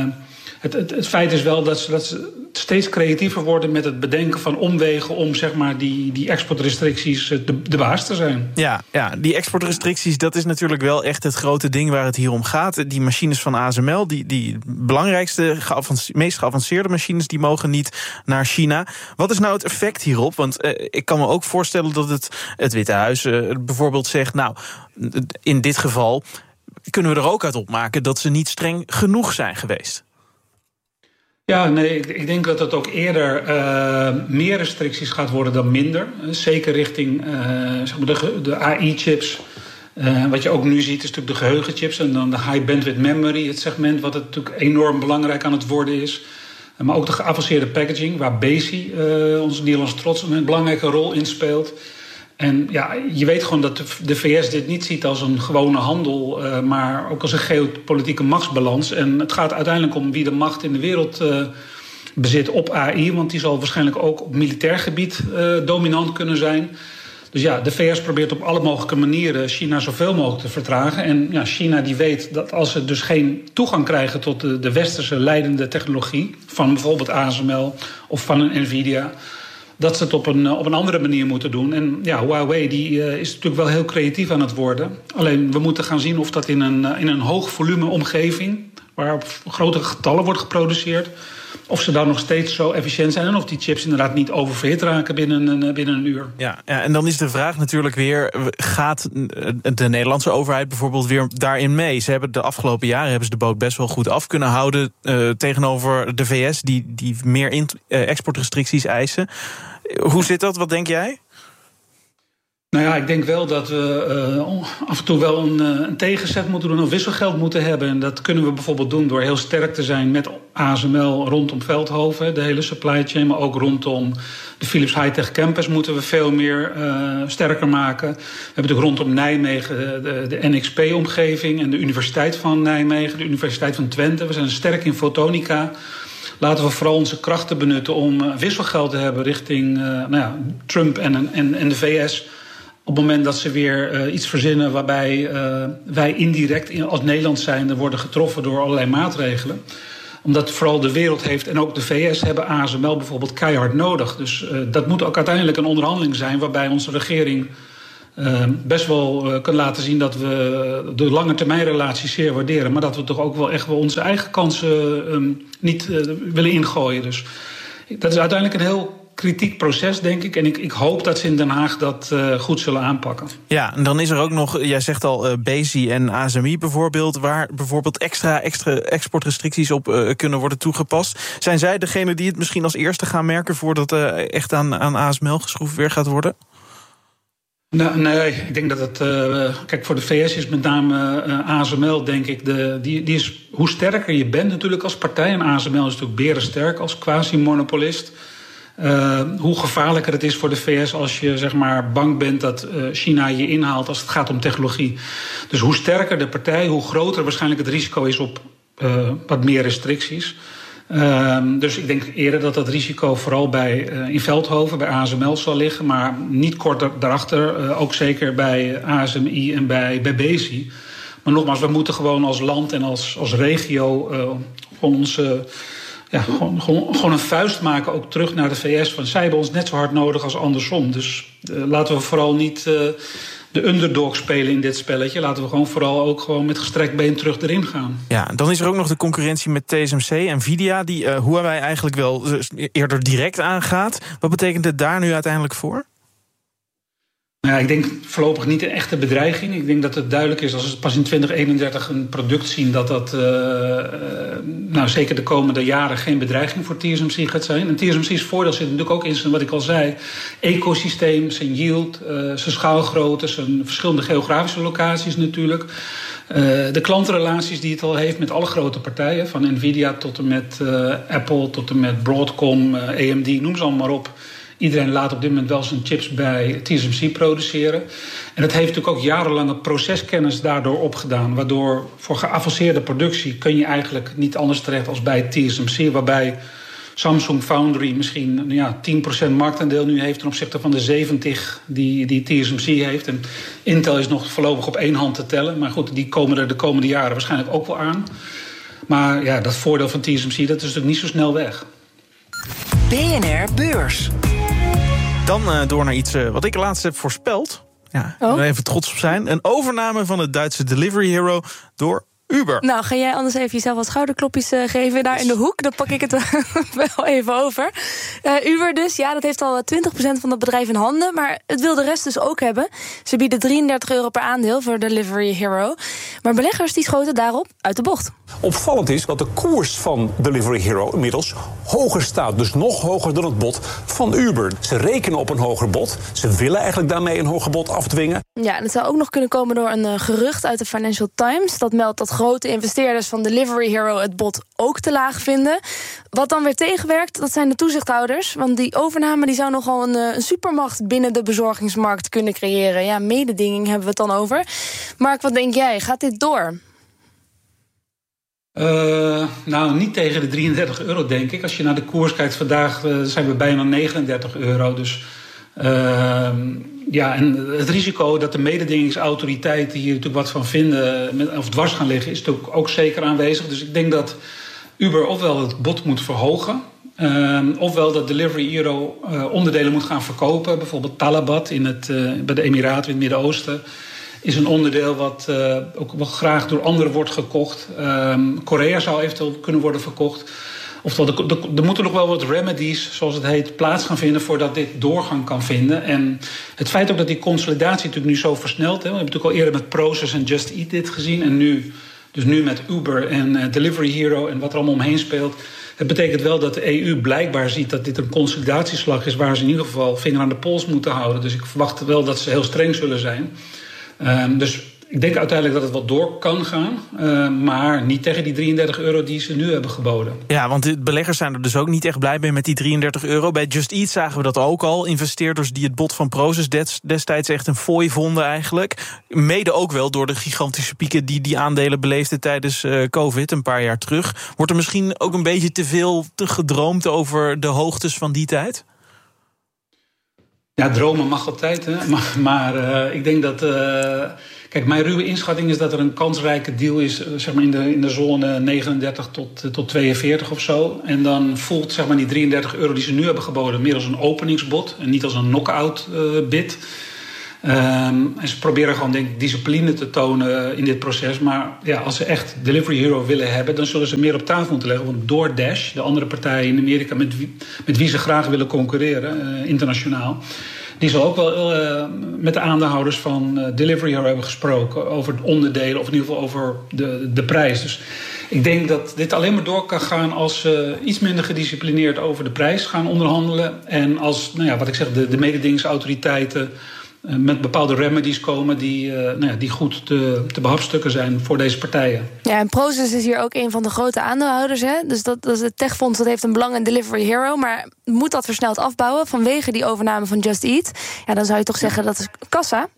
Het feit is wel dat ze steeds creatiever worden met het bedenken van omwegen om zeg maar die exportrestricties de baas te zijn. Ja, die exportrestricties, dat is natuurlijk wel echt het grote ding waar het hier om gaat. Die machines van ASML, die belangrijkste, meest geavanceerde machines, die mogen niet naar China. Wat is nou het effect hierop? Want ik kan me ook voorstellen dat het Witte Huis bijvoorbeeld zegt, in dit geval kunnen we er ook uit opmaken dat ze niet streng genoeg zijn geweest. Ja, nee, ik denk dat het ook eerder meer restricties gaat worden dan minder. Zeker richting de AI-chips. Wat je ook nu ziet is natuurlijk de geheugenchips en dan de high bandwidth memory, het segment wat het natuurlijk enorm belangrijk aan het worden is. Maar ook de geavanceerde packaging, waar Besi, onze Nederlandse trots, een belangrijke rol in speelt. En je weet gewoon dat de VS dit niet ziet als een gewone handel, maar ook als een geopolitieke machtsbalans. En het gaat uiteindelijk om wie de macht in de wereld bezit op AI, want die zal waarschijnlijk ook op militair gebied dominant kunnen zijn. Dus de VS probeert op alle mogelijke manieren China zoveel mogelijk te vertragen. En China die weet dat als ze dus geen toegang krijgen tot de westerse leidende technologie, van bijvoorbeeld ASML of van een Nvidia, dat ze het op een andere manier moeten doen. En Huawei die is natuurlijk wel heel creatief aan het worden. Alleen we moeten gaan zien of dat in een hoog volume omgeving, waar op grote getallen wordt geproduceerd, of ze dan nog steeds zo efficiënt zijn en of die chips inderdaad niet oververhit raken binnen een uur. Ja, en dan is de vraag natuurlijk weer, gaat de Nederlandse overheid bijvoorbeeld weer daarin mee? Ze hebben de afgelopen jaren de boot best wel goed af kunnen houden tegenover de VS, die meer exportrestricties eisen. Hoe zit dat? Wat denk jij? Nou ja, ik denk wel dat we af en toe wel een tegenzet moeten doen, of wisselgeld moeten hebben. En dat kunnen we bijvoorbeeld doen door heel sterk te zijn met ASML rondom Veldhoven, de hele supply chain, maar ook rondom de Philips High-Tech Campus moeten we veel meer sterker maken. We hebben natuurlijk rondom Nijmegen de NXP-omgeving en de Universiteit van Nijmegen, de Universiteit van Twente. We zijn sterk in fotonica. Laten we vooral onze krachten benutten om wisselgeld te hebben richting Trump en de VS. Op het moment dat ze weer iets verzinnen waarbij wij indirect als Nederland zijnde worden getroffen door allerlei maatregelen. Omdat vooral de wereld heeft en ook de VS hebben ASML bijvoorbeeld keihard nodig. Dus dat moet ook uiteindelijk een onderhandeling zijn waarbij onze regering best wel kan laten zien dat we de lange termijn relatie zeer waarderen. Maar dat we toch ook wel echt wel onze eigen kansen niet willen ingooien. Dus dat is uiteindelijk een heel kritiek proces, denk ik. En ik hoop dat ze in Den Haag dat goed zullen aanpakken. Ja, en dan is er ook nog, jij zegt al, BESI en ASMI bijvoorbeeld, waar bijvoorbeeld extra exportrestricties op kunnen worden toegepast. Zijn zij degene die het misschien als eerste gaan merken voordat echt aan ASML geschroefd weer gaat worden? Nou, nee, ik denk dat het... kijk, voor de VS is met name ASML, denk ik... Die is, hoe sterker je bent natuurlijk als partij... en ASML is natuurlijk berensterk als quasi-monopolist... hoe gevaarlijker het is voor de VS als je zeg maar bang bent dat China je inhaalt als het gaat om technologie. Dus hoe sterker de partij, hoe groter waarschijnlijk het risico is op wat meer restricties. Dus ik denk eerder dat dat risico vooral in Veldhoven, bij ASML zal liggen, maar niet kort daarachter, ook zeker bij ASMI en bij BESI. Maar nogmaals, we moeten gewoon als land en als regio gewoon onze... Ja, gewoon een vuist maken, ook terug naar de VS. Van zij hebben ons net zo hard nodig als andersom. Dus laten we vooral niet de underdog spelen in dit spelletje. Laten we vooral ook gewoon met gestrekt been terug erin gaan. Ja, dan is er ook nog de concurrentie met TSMC, Nvidia, die Huawei eigenlijk wel eerder direct aangaat. Wat betekent het daar nu uiteindelijk voor? Nou ja, ik denk voorlopig niet een echte bedreiging. Ik denk dat het duidelijk is als we pas in 2031 een product zien... dat zeker de komende jaren geen bedreiging voor TSMC gaat zijn. En TSMC's voordeel zit natuurlijk ook in zijn, wat ik al zei... ecosysteem, zijn yield, zijn schaalgrootte... zijn verschillende geografische locaties natuurlijk. De klantenrelaties die het al heeft met alle grote partijen... van Nvidia tot en met Apple, tot en met Broadcom, AMD, noem ze allemaal maar op... Iedereen laat op dit moment wel zijn chips bij TSMC produceren. En dat heeft natuurlijk ook jarenlange proceskennis daardoor opgedaan. Waardoor voor geavanceerde productie kun je eigenlijk niet anders terecht als bij TSMC. Waarbij Samsung Foundry misschien 10% marktaandeel nu heeft ten opzichte van de 70% die TSMC heeft. En Intel is nog voorlopig op één hand te tellen. Maar goed, die komen er de komende jaren waarschijnlijk ook wel aan. Maar ja, dat voordeel van TSMC, dat is natuurlijk niet zo snel weg. BNR Beurs. Dan door naar iets wat ik laatst heb voorspeld. Ja, daar even trots op zijn. Een overname van het Duitse Delivery Hero door Uber. Nou, ga jij anders even jezelf wat schouderklopjes geven daar in de hoek? Dan pak ik het wel even over. Uber dus, ja, dat heeft al 20% van het bedrijf in handen. Maar het wil de rest dus ook hebben. Ze bieden €33 per aandeel voor Delivery Hero. Maar beleggers die schoten daarop uit de bocht. Opvallend is dat de koers van Delivery Hero inmiddels hoger staat. Dus nog hoger dan het bod van Uber. Ze rekenen op een hoger bod. Ze willen eigenlijk daarmee een hoger bod afdwingen. Ja, en het zou ook nog kunnen komen door een gerucht uit de Financial Times. Dat meldt dat grote investeerders van Delivery Hero het bod ook te laag vinden. Wat dan weer tegenwerkt, dat zijn de toezichthouders. Want die overname die zou nogal een supermacht binnen de bezorgingsmarkt kunnen creëren. Ja, mededinging hebben we het dan over. Mark, wat denk jij? Gaat dit door? Niet tegen de €33, denk ik. Als je naar de koers kijkt vandaag, zijn we bijna €39. Dus en het risico dat de mededingingsautoriteiten hier natuurlijk wat van vinden of dwars gaan liggen, is natuurlijk ook zeker aanwezig. Dus ik denk dat Uber ofwel het bod moet verhogen, ofwel dat Delivery Hero onderdelen moet gaan verkopen. Bijvoorbeeld Talabat bij de Emiraten in het Midden-Oosten is een onderdeel wat ook wel graag door anderen wordt gekocht. Korea zou eventueel kunnen worden verkocht. Oftewel, er moeten nog wel wat remedies, zoals het heet, plaats gaan vinden voordat dit doorgang kan vinden. En het feit ook dat die consolidatie natuurlijk nu zo versnelt. We hebben natuurlijk al eerder met Prosus en Just Eat dit gezien. En nu Dus nu met Uber en Delivery Hero en wat er allemaal omheen speelt. Het betekent wel dat de EU blijkbaar ziet dat dit een consolidatieslag is waar ze in ieder geval vinger aan de pols moeten houden. Dus ik verwacht wel dat ze heel streng zullen zijn. Dus ik denk uiteindelijk dat het wel door kan gaan. Maar niet tegen die €33 die ze nu hebben geboden. Ja, want de beleggers zijn er dus ook niet echt blij mee met die €33. Bij Just Eat zagen we dat ook al. Investeerders die het bod van Prosus destijds echt een fooi vonden eigenlijk. Mede ook wel door de gigantische pieken die aandelen beleefden tijdens COVID een paar jaar terug. Wordt er misschien ook een beetje te veel gedroomd over de hoogtes van die tijd? Ja, dromen mag altijd, hè. Maar ik denk dat... Kijk, mijn ruwe inschatting is dat er een kansrijke deal is, zeg maar in de zone 39 tot 42 of zo. En dan voelt, zeg maar, die €33 die ze nu hebben geboden meer als een openingsbod en niet als een knock-out bid. En ze proberen gewoon, denk ik, discipline te tonen in dit proces. Maar ja, als ze echt Delivery Hero willen hebben, dan zullen ze meer op tafel moeten leggen. Want DoorDash, de andere partij in Amerika met wie ze graag willen concurreren, internationaal, die zal ook wel met de aandeelhouders van Delivery Hero hebben gesproken over het onderdelen, of in ieder geval over de prijs. Dus ik denk dat dit alleen maar door kan gaan als ze iets minder gedisciplineerd over de prijs gaan onderhandelen. En als, nou ja, wat ik zeg, de mededingingsautoriteiten met bepaalde remedies komen die goed te behapstukken zijn voor deze partijen. Ja, en Prosus is hier ook een van de grote aandeelhouders. Hè? Dus dat het techfonds dat heeft een belang in Delivery Hero, maar moet dat versneld afbouwen vanwege die overname van Just Eat. Ja, dan zou je toch zeggen dat is kassa.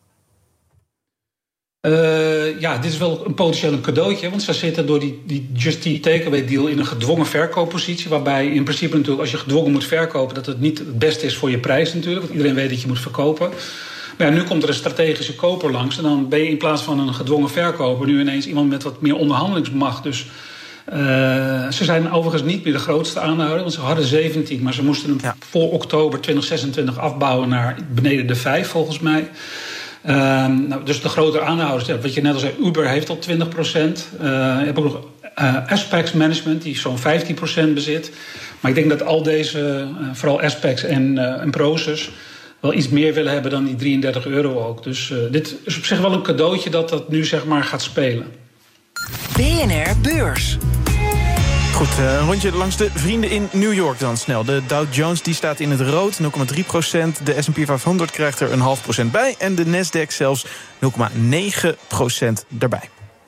Ja, dit is wel een potentieel cadeautje. Want ze zitten door die Just Eat Takeaway deal in een gedwongen verkooppositie. Waarbij in principe natuurlijk, als je gedwongen moet verkopen, dat het niet het beste is voor je prijs natuurlijk. Want iedereen weet dat je moet verkopen. Maar ja, nu komt er een strategische koper langs. En dan ben je in plaats van een gedwongen verkoper nu ineens iemand met wat meer onderhandelingsmacht. Dus ze zijn overigens niet meer de grootste aandeelhouder. Want ze hadden 17, maar ze moesten hem voor oktober 2026 afbouwen naar beneden de 5 volgens mij. Dus de grote aandeelhouders, wat je net al zei, Uber heeft al 20%. Je hebt ook nog Aspect Management, die zo'n 15% bezit. Maar ik denk dat al deze, vooral Aspect en Prosus, wel iets meer willen hebben dan die €33 ook. Dus dit is op zich wel een cadeautje dat nu zeg maar gaat spelen. BNR Beurs. Goed, een rondje langs de vrienden in New York dan snel. De Dow Jones die staat in het rood, 0,3%. De S&P 500 krijgt er 0,5% bij. En de Nasdaq zelfs 0,9% erbij.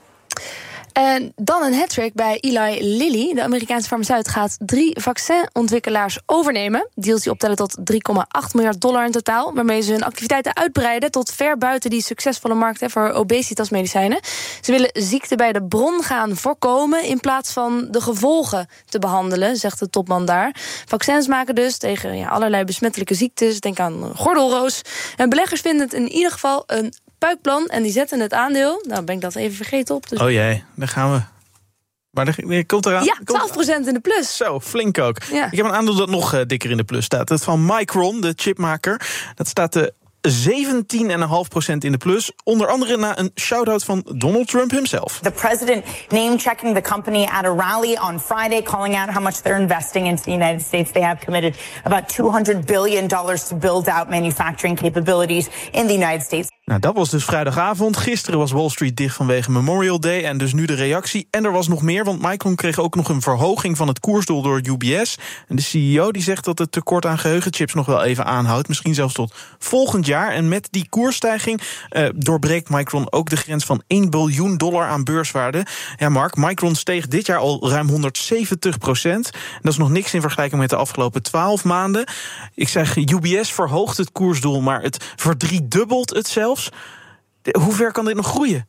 En dan een hat-trick bij Eli Lilly. De Amerikaanse farmaceut gaat 3 vaccinontwikkelaars overnemen. Deals die optellen tot $3,8 miljard in totaal. Waarmee ze hun activiteiten uitbreiden tot ver buiten die succesvolle markt voor obesitasmedicijnen. Ze willen ziekte bij de bron gaan voorkomen in plaats van de gevolgen te behandelen, zegt de topman daar. Vaccins maken dus tegen allerlei besmettelijke ziektes. Denk aan gordelroos. En beleggers vinden het in ieder geval een puikplan en die zetten het aandeel. Nou, ben ik dat even vergeten op. Dus oh jee, daar gaan we. Maar er komt eraan. Ja, 12% in de plus. Zo, flink ook. Ja. Ik heb een aandeel dat nog dikker in de plus staat. Het van Micron, de chipmaker. Dat staat 17,5% in de plus. Onder andere na een shout-out van Donald Trump himself. The president name-checking the company at a rally on Friday, calling out how much they're investing into the United States. They have committed about $200 billion to build out manufacturing capabilities in the United States. Nou, dat was dus vrijdagavond. Gisteren was Wall Street dicht vanwege Memorial Day en dus nu de reactie. En er was nog meer, want Micron kreeg ook nog een verhoging van het koersdoel door UBS. En de CEO die zegt dat het tekort aan geheugenchips nog wel even aanhoudt. Misschien zelfs tot volgend jaar. En met die koersstijging doorbreekt Micron ook de grens van $1 biljoen aan beurswaarde. Ja, Mark, Micron steeg dit jaar al ruim 170%. En dat is nog niks in vergelijking met de afgelopen 12 maanden. Ik zeg, UBS verhoogt het koersdoel, maar het verdriedubbelt het zelfs. Hoe ver kan dit nog groeien?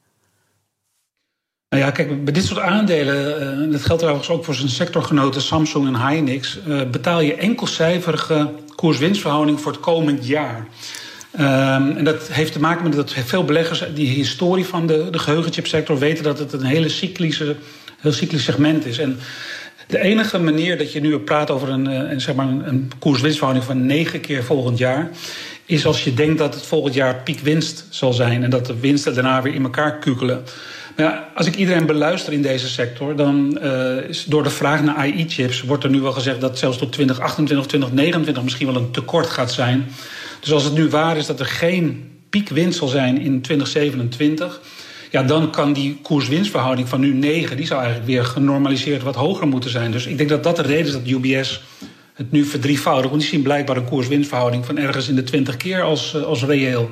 Nou ja, kijk, bij dit soort aandelen, dat geldt trouwens ook voor zijn sectorgenoten Samsung en Hynix, betaal je enkelcijferige koers-winstverhouding voor het komend jaar. En dat heeft te maken met dat veel beleggers die historie van de geheugenchipsector weten dat het een heel cyclisch segment is. En de enige manier dat je nu praat over een koers-winstverhouding van 9 keer volgend jaar is als je denkt dat het volgend jaar piekwinst zal zijn en dat de winsten daarna weer in elkaar kukelen. Maar ja, als ik iedereen beluister in deze sector, dan is door de vraag naar AI-chips wordt er nu wel gezegd dat zelfs tot 2028 of 2029 misschien wel een tekort gaat zijn. Dus als het nu waar is dat er geen piekwinst zal zijn in 2027, Ja, dan kan die koers-winstverhouding van nu 9... die zou eigenlijk weer genormaliseerd wat hoger moeten zijn. Dus ik denk dat dat de reden is dat UBS het nu verdrievoudigt. Want die zien blijkbaar een koers-winstverhouding van ergens in de 20 keer als reëel.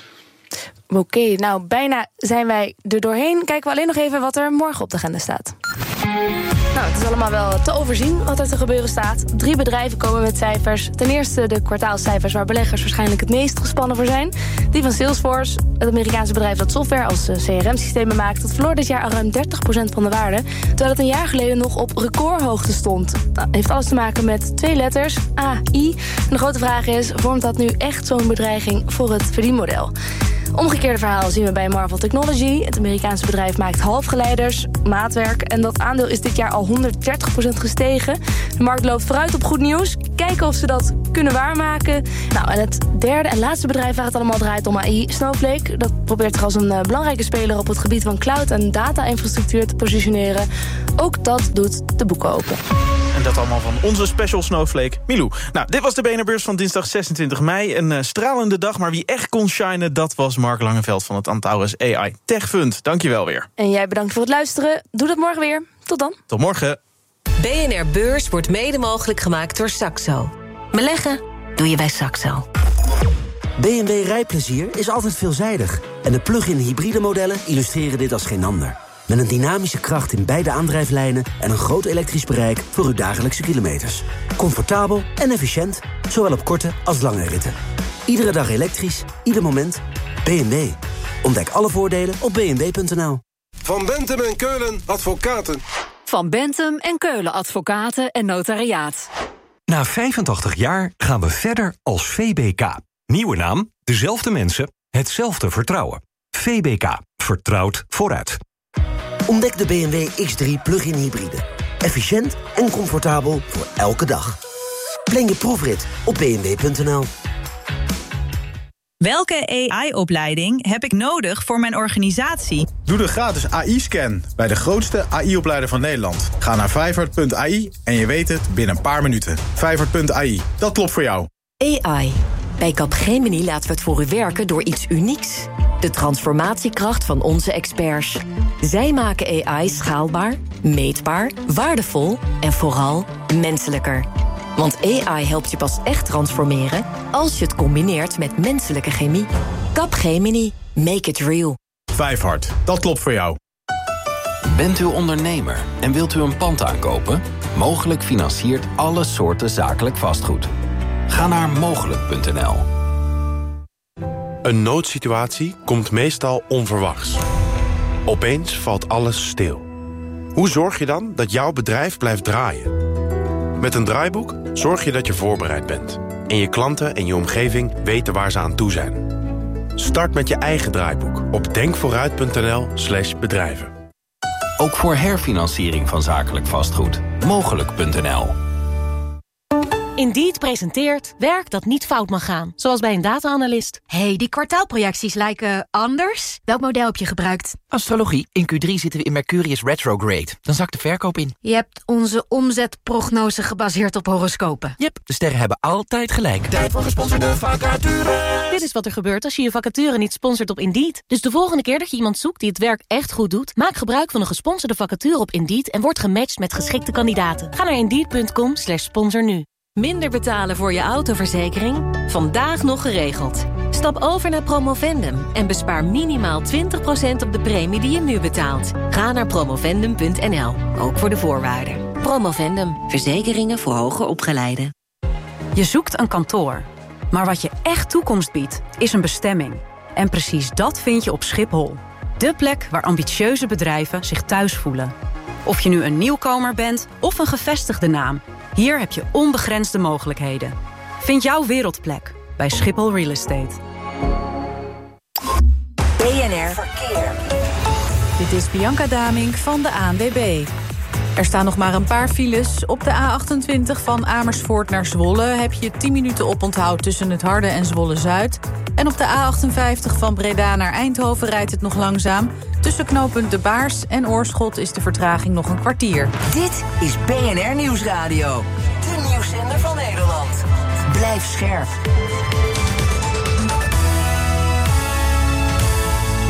Oké, nou bijna zijn wij er doorheen. Kijken we alleen nog even wat er morgen op de agenda staat. Nou, het is allemaal wel te overzien wat er te gebeuren staat. 3 bedrijven komen met cijfers. Ten eerste de kwartaalcijfers waar beleggers waarschijnlijk het meest gespannen voor zijn. Die van Salesforce, het Amerikaanse bedrijf dat software als CRM-systemen maakt. Dat verloor dit jaar al ruim 30% van de waarde. Terwijl het een jaar geleden nog op recordhoogte stond. Dat heeft alles te maken met 2 letters, AI. En de grote vraag is, vormt dat nu echt zo'n bedreiging voor het verdienmodel? Omgekeerde verhaal zien we bij Marvell Technology. Het Amerikaanse bedrijf maakt halfgeleiders, maatwerk. En dat aandeel is dit jaar al 130% gestegen. De markt loopt vooruit op goed nieuws. Kijken of ze dat kunnen waarmaken. Nou, en het derde en laatste bedrijf waar het allemaal draait om AI, Snowflake. Dat probeert zich als een belangrijke speler op het gebied van cloud en data-infrastructuur te positioneren. Ook dat doet de boeken open. En dat allemaal van onze special Snowflake, Milou. Nou, dit was de BNR-beurs van dinsdag 26 mei. Een stralende dag, maar wie echt kon shinen, dat was Mark Langeveld van het Antaurus AI Tech Fund. Dankjewel weer. En jij bedankt voor het luisteren. Doe dat morgen weer. Tot dan. Tot morgen. BNR Beurs wordt mede mogelijk gemaakt door Saxo. Beleggen doe je bij Saxo. BMW rijplezier is altijd veelzijdig. En de plug-in hybride modellen illustreren dit als geen ander. Met een dynamische kracht in beide aandrijflijnen en een groot elektrisch bereik voor uw dagelijkse kilometers. Comfortabel en efficiënt, zowel op korte als lange ritten. Iedere dag elektrisch, ieder moment. BMW. Ontdek alle voordelen op bmw.nl. Van Bentham en Keulen Advocaten. Van Bentham en Keulen Advocaten en Notariaat. Na 85 jaar gaan we verder als VBK. Nieuwe naam, dezelfde mensen, hetzelfde vertrouwen. VBK. Vertrouwd vooruit. Ontdek de BMW X3 plug-in hybride. Efficiënt en comfortabel voor elke dag. Plan je proefrit op bmw.nl. Welke AI-opleiding heb ik nodig voor mijn organisatie? Doe de gratis AI-scan bij de grootste AI-opleider van Nederland. Ga naar Vijfhart.ai en je weet het binnen een paar minuten. Vijfhart.ai, dat klopt voor jou. AI. Bij Capgemini laten we het voor u werken door iets unieks. De transformatiekracht van onze experts. Zij maken AI schaalbaar, meetbaar, waardevol en vooral menselijker. Want AI helpt je pas echt transformeren als je het combineert met menselijke chemie. Capgemini. Make it real. Vijfhart, dat klopt voor jou. Bent u ondernemer en wilt u een pand aankopen? Mogelijk financiert alle soorten zakelijk vastgoed. Ga naar mogelijk.nl. Een noodsituatie komt meestal onverwachts. Opeens valt alles stil. Hoe zorg je dan dat jouw bedrijf blijft draaien? Met een draaiboek zorg je dat je voorbereid bent. En je klanten en je omgeving weten waar ze aan toe zijn. Start met je eigen draaiboek op denkvooruit.nl/bedrijven. Ook voor herfinanciering van zakelijk vastgoed. Mogelijk.nl. Indeed presenteert werk dat niet fout mag gaan. Zoals bij een data-analyst. Hey, die kwartaalprojecties lijken anders. Welk model heb je gebruikt? Astrologie. In Q3 zitten we in Mercurius retrograde. Dan zakt de verkoop in. Je hebt onze omzetprognose gebaseerd op horoscopen. Yep, de sterren hebben altijd gelijk. Tijd voor gesponsorde vacature. Dit is wat er gebeurt als je je vacature niet sponsort op Indeed. Dus de volgende keer dat je iemand zoekt die het werk echt goed doet, maak gebruik van een gesponsorde vacature op Indeed en word gematcht met geschikte kandidaten. Ga naar Indeed.com/sponsor nu. Minder betalen voor je autoverzekering? Vandaag nog geregeld. Stap over naar Promovendum en bespaar minimaal 20% op de premie die je nu betaalt. Ga naar promovendum.nl, ook voor de voorwaarden. Promovendum, verzekeringen voor hoger opgeleiden. Je zoekt een kantoor. Maar wat je echt toekomst biedt, is een bestemming. En precies dat vind je op Schiphol. De plek waar ambitieuze bedrijven zich thuis voelen. Of je nu een nieuwkomer bent of een gevestigde naam. Hier heb je onbegrensde mogelijkheden. Vind jouw wereldplek bij Schiphol Real Estate. BNR Verkeer. Dit is Bianca Damink van de ANWB. Er staan nog maar een paar files. Op de A28 van Amersfoort naar Zwolle heb je 10 minuten oponthoud tussen het Harde en Zwolle-Zuid. En op de A58 van Breda naar Eindhoven rijdt het nog langzaam. Tussen knooppunt De Baars en Oorschot is de vertraging nog een kwartier. Dit is BNR Nieuwsradio. De nieuwszender van Nederland. Blijf scherp. De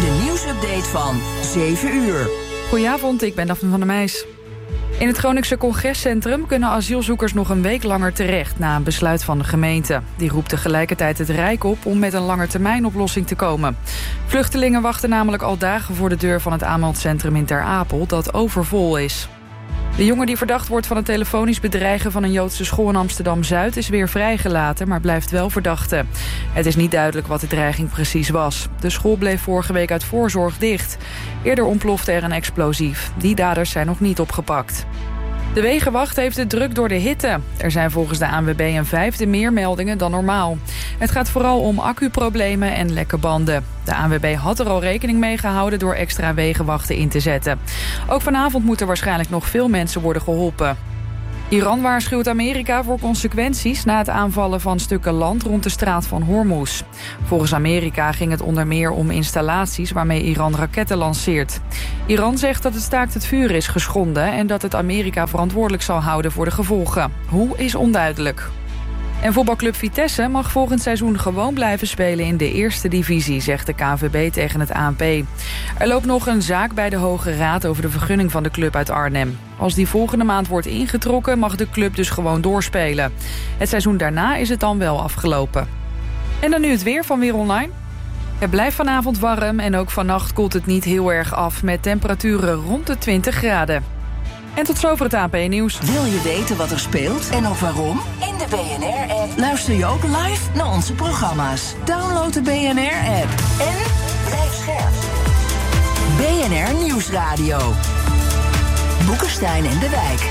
nieuwsupdate van 7 uur. Goedenavond, ik ben Daphne van der Meijs. In het Groningse Congrescentrum kunnen asielzoekers nog een week langer terecht na een besluit van de gemeente. Die roept tegelijkertijd het Rijk op om met een langetermijnoplossing te komen. Vluchtelingen wachten namelijk al dagen voor de deur van het aanmeldcentrum in Ter Apel dat overvol is. De jongen die verdacht wordt van het telefonisch bedreigen van een Joodse school in Amsterdam-Zuid is weer vrijgelaten, maar blijft wel verdachte. Het is niet duidelijk wat de dreiging precies was. De school bleef vorige week uit voorzorg dicht. Eerder ontplofte er een explosief. Die daders zijn nog niet opgepakt. De Wegenwacht heeft het druk door de hitte. Er zijn volgens de ANWB een 5e meer meldingen dan normaal. Het gaat vooral om accuproblemen en lekke banden. De ANWB had er al rekening mee gehouden door extra wegenwachten in te zetten. Ook vanavond moeten waarschijnlijk nog veel mensen worden geholpen. Iran waarschuwt Amerika voor consequenties na het aanvallen van stukken land rond de straat van Hormuz. Volgens Amerika ging het onder meer om installaties waarmee Iran raketten lanceert. Iran zegt dat het staakt het vuur is geschonden en dat het Amerika verantwoordelijk zal houden voor de gevolgen. Hoe is onduidelijk. En voetbalclub Vitesse mag volgend seizoen gewoon blijven spelen in de eerste divisie, zegt de KNVB tegen het ANP. Er loopt nog een zaak bij de Hoge Raad over de vergunning van de club uit Arnhem. Als die volgende maand wordt ingetrokken, mag de club dus gewoon doorspelen. Het seizoen daarna is het dan wel afgelopen. En dan nu het weer van Weer Online. Het blijft vanavond warm en ook vannacht koelt het niet heel erg af met temperaturen rond de 20 graden. En tot zover het ANP-nieuws. Wil je weten wat er speelt en ook waarom? In de BNR-app luister je ook live naar onze programma's. Download de BNR-app en blijf scherp. BNR Nieuwsradio. Boekenstein en de Wijk.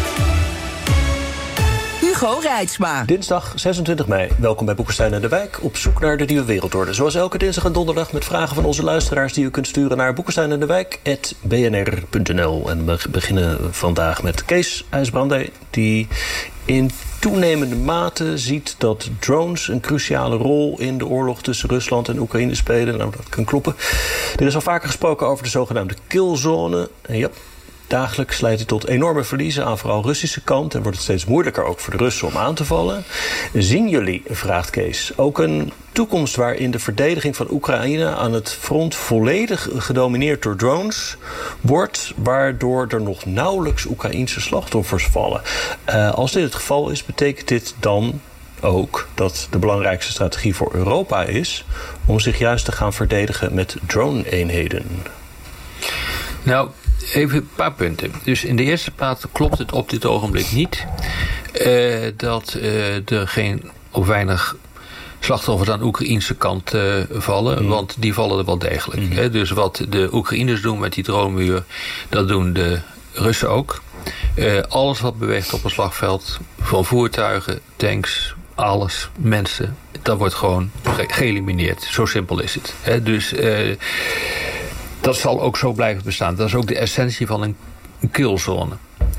Hugo Reitsma. Dinsdag 26 mei. Welkom bij Boekenstein en de Wijk. Op zoek naar de nieuwe wereldorde. Zoals elke dinsdag en donderdag met vragen van onze luisteraars die u kunt sturen naar boekensteinendewijk@bnr.nl. En we beginnen vandaag met Kees IJsbrande, die in toenemende mate ziet dat drones een cruciale rol in de oorlog tussen Rusland en Oekraïne spelen. Nou, dat kan kloppen. Er is al vaker gesproken over de zogenaamde killzone. En ja, dagelijks leidt het tot enorme verliezen aan vooral Russische kant en wordt het steeds moeilijker ook voor de Russen om aan te vallen. Zien jullie, vraagt Kees, ook een toekomst waarin de verdediging van Oekraïne aan het front volledig gedomineerd door drones wordt, waardoor er nog nauwelijks Oekraïense slachtoffers vallen? Als dit het geval is, betekent dit dan ook dat de belangrijkste strategie voor Europa is om zich juist te gaan verdedigen met drone-eenheden? Nou, even een paar punten. Dus in de eerste plaats klopt het op dit ogenblik niet dat er geen of weinig slachtoffers aan de Oekraïnse kant vallen. Want die vallen er wel degelijk. Dus wat de Oekraïners doen met die dronemuur, dat doen de Russen ook. Alles wat beweegt op een slagveld, van voertuigen, tanks, alles, mensen, dat wordt gewoon geëlimineerd. Zo simpel is het. Dus dat zal ook zo blijven bestaan. Dat is ook de essentie van een killzone.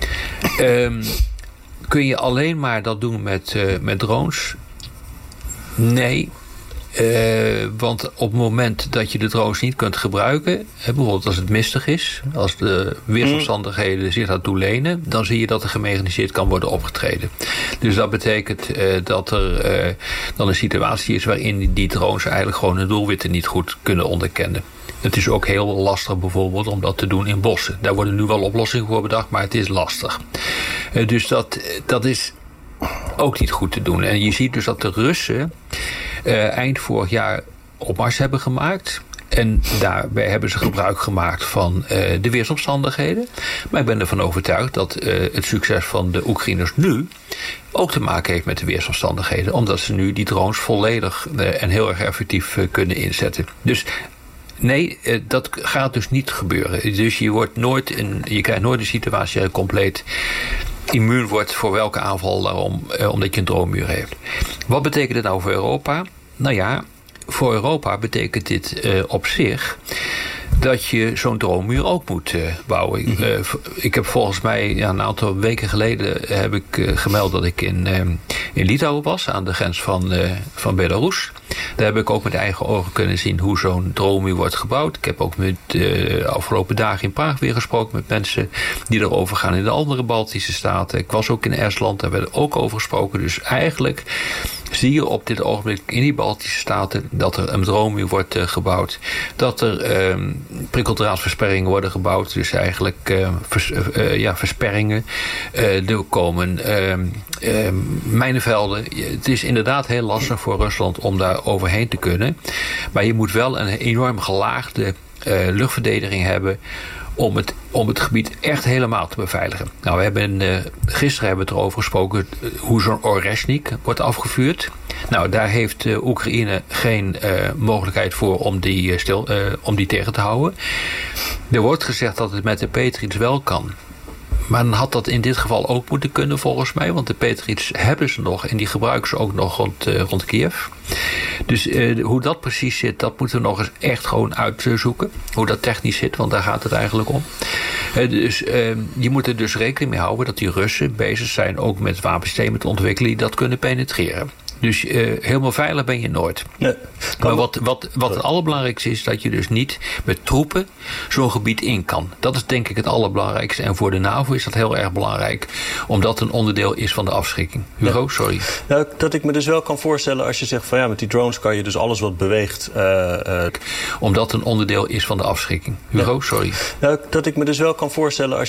Kun je alleen maar dat doen met drones? Nee. Want op het moment dat je de drones niet kunt gebruiken, bijvoorbeeld als het mistig is, als de weersomstandigheden zich daartoe lenen, dan zie je dat er gemechaniseerd kan worden opgetreden. Dus dat betekent dat er dan een situatie is waarin die drones eigenlijk gewoon hun doelwitten niet goed kunnen onderkennen. Het is ook heel lastig bijvoorbeeld om dat te doen in bossen. Daar worden nu wel oplossingen voor bedacht, maar het is lastig. Dus dat is ook niet goed te doen. En je ziet dus dat de Russen eind vorig jaar opmars hebben gemaakt. En daarbij hebben ze gebruik gemaakt van de weersomstandigheden. Maar ik ben ervan overtuigd dat het succes van de Oekraïners nu ook te maken heeft met de weersomstandigheden. Omdat ze nu die drones volledig en heel erg effectief kunnen inzetten. Dus nee, dat gaat dus niet gebeuren. Dus je krijgt nooit een situatie waar je compleet immuun wordt voor welke aanval omdat je een dronemuur heeft. Wat betekent het nou voor Europa? Nou ja, voor Europa betekent dit op zich dat je zo'n dronemuur ook moet bouwen. Ik heb volgens mij een aantal weken geleden heb ik gemeld dat ik in Litouwen was, aan de grens van Belarus. Daar heb ik ook met eigen ogen kunnen zien hoe zo'n dronemuur wordt gebouwd. Ik heb ook met de afgelopen dagen in Praag weer gesproken met mensen die erover gaan in de andere Baltische staten. Ik was ook in Estland, daar werd ook over gesproken. Dus eigenlijk zie je op dit ogenblik in die Baltische Staten dat er een droommuur wordt gebouwd. Dat er prikkeldraadversperringen worden gebouwd. Dus eigenlijk versperringen. Er komen mijnenvelden. Het is inderdaad heel lastig voor Rusland om daar overheen te kunnen. Maar je moet wel een enorm gelaagde luchtverdediging hebben om het gebied echt helemaal te beveiligen. Nou, gisteren hebben we het erover gesproken hoe zo'n Oreshnik wordt afgevuurd. Nou, daar heeft Oekraïne geen mogelijkheid voor om die tegen te houden. Er wordt gezegd dat het met de Patriots wel kan. Maar dan had dat in dit geval ook moeten kunnen volgens mij. Want de Patriots hebben ze nog en die gebruiken ze ook nog rond Kiev. Dus hoe dat precies zit, dat moeten we nog eens echt gewoon uitzoeken. Hoe dat technisch zit, want daar gaat het eigenlijk om. Dus je moet er dus rekening mee houden dat die Russen bezig zijn ook met wapensystemen te ontwikkelen die dat kunnen penetreren. Dus helemaal veilig ben je nooit. Nee. Maar wat het allerbelangrijkste is, dat je dus niet met troepen zo'n gebied in kan. Dat is denk ik het allerbelangrijkste. En voor de NAVO is dat heel erg belangrijk. Omdat het een onderdeel is van de afschrikking. Hugo, sorry. Nou, dat ik me dus wel kan voorstellen als je zegt van met die drones kan je dus alles wat beweegt. Omdat het een onderdeel is van de afschrikking. Hugo, sorry. Nou, dat ik me dus wel kan voorstellen als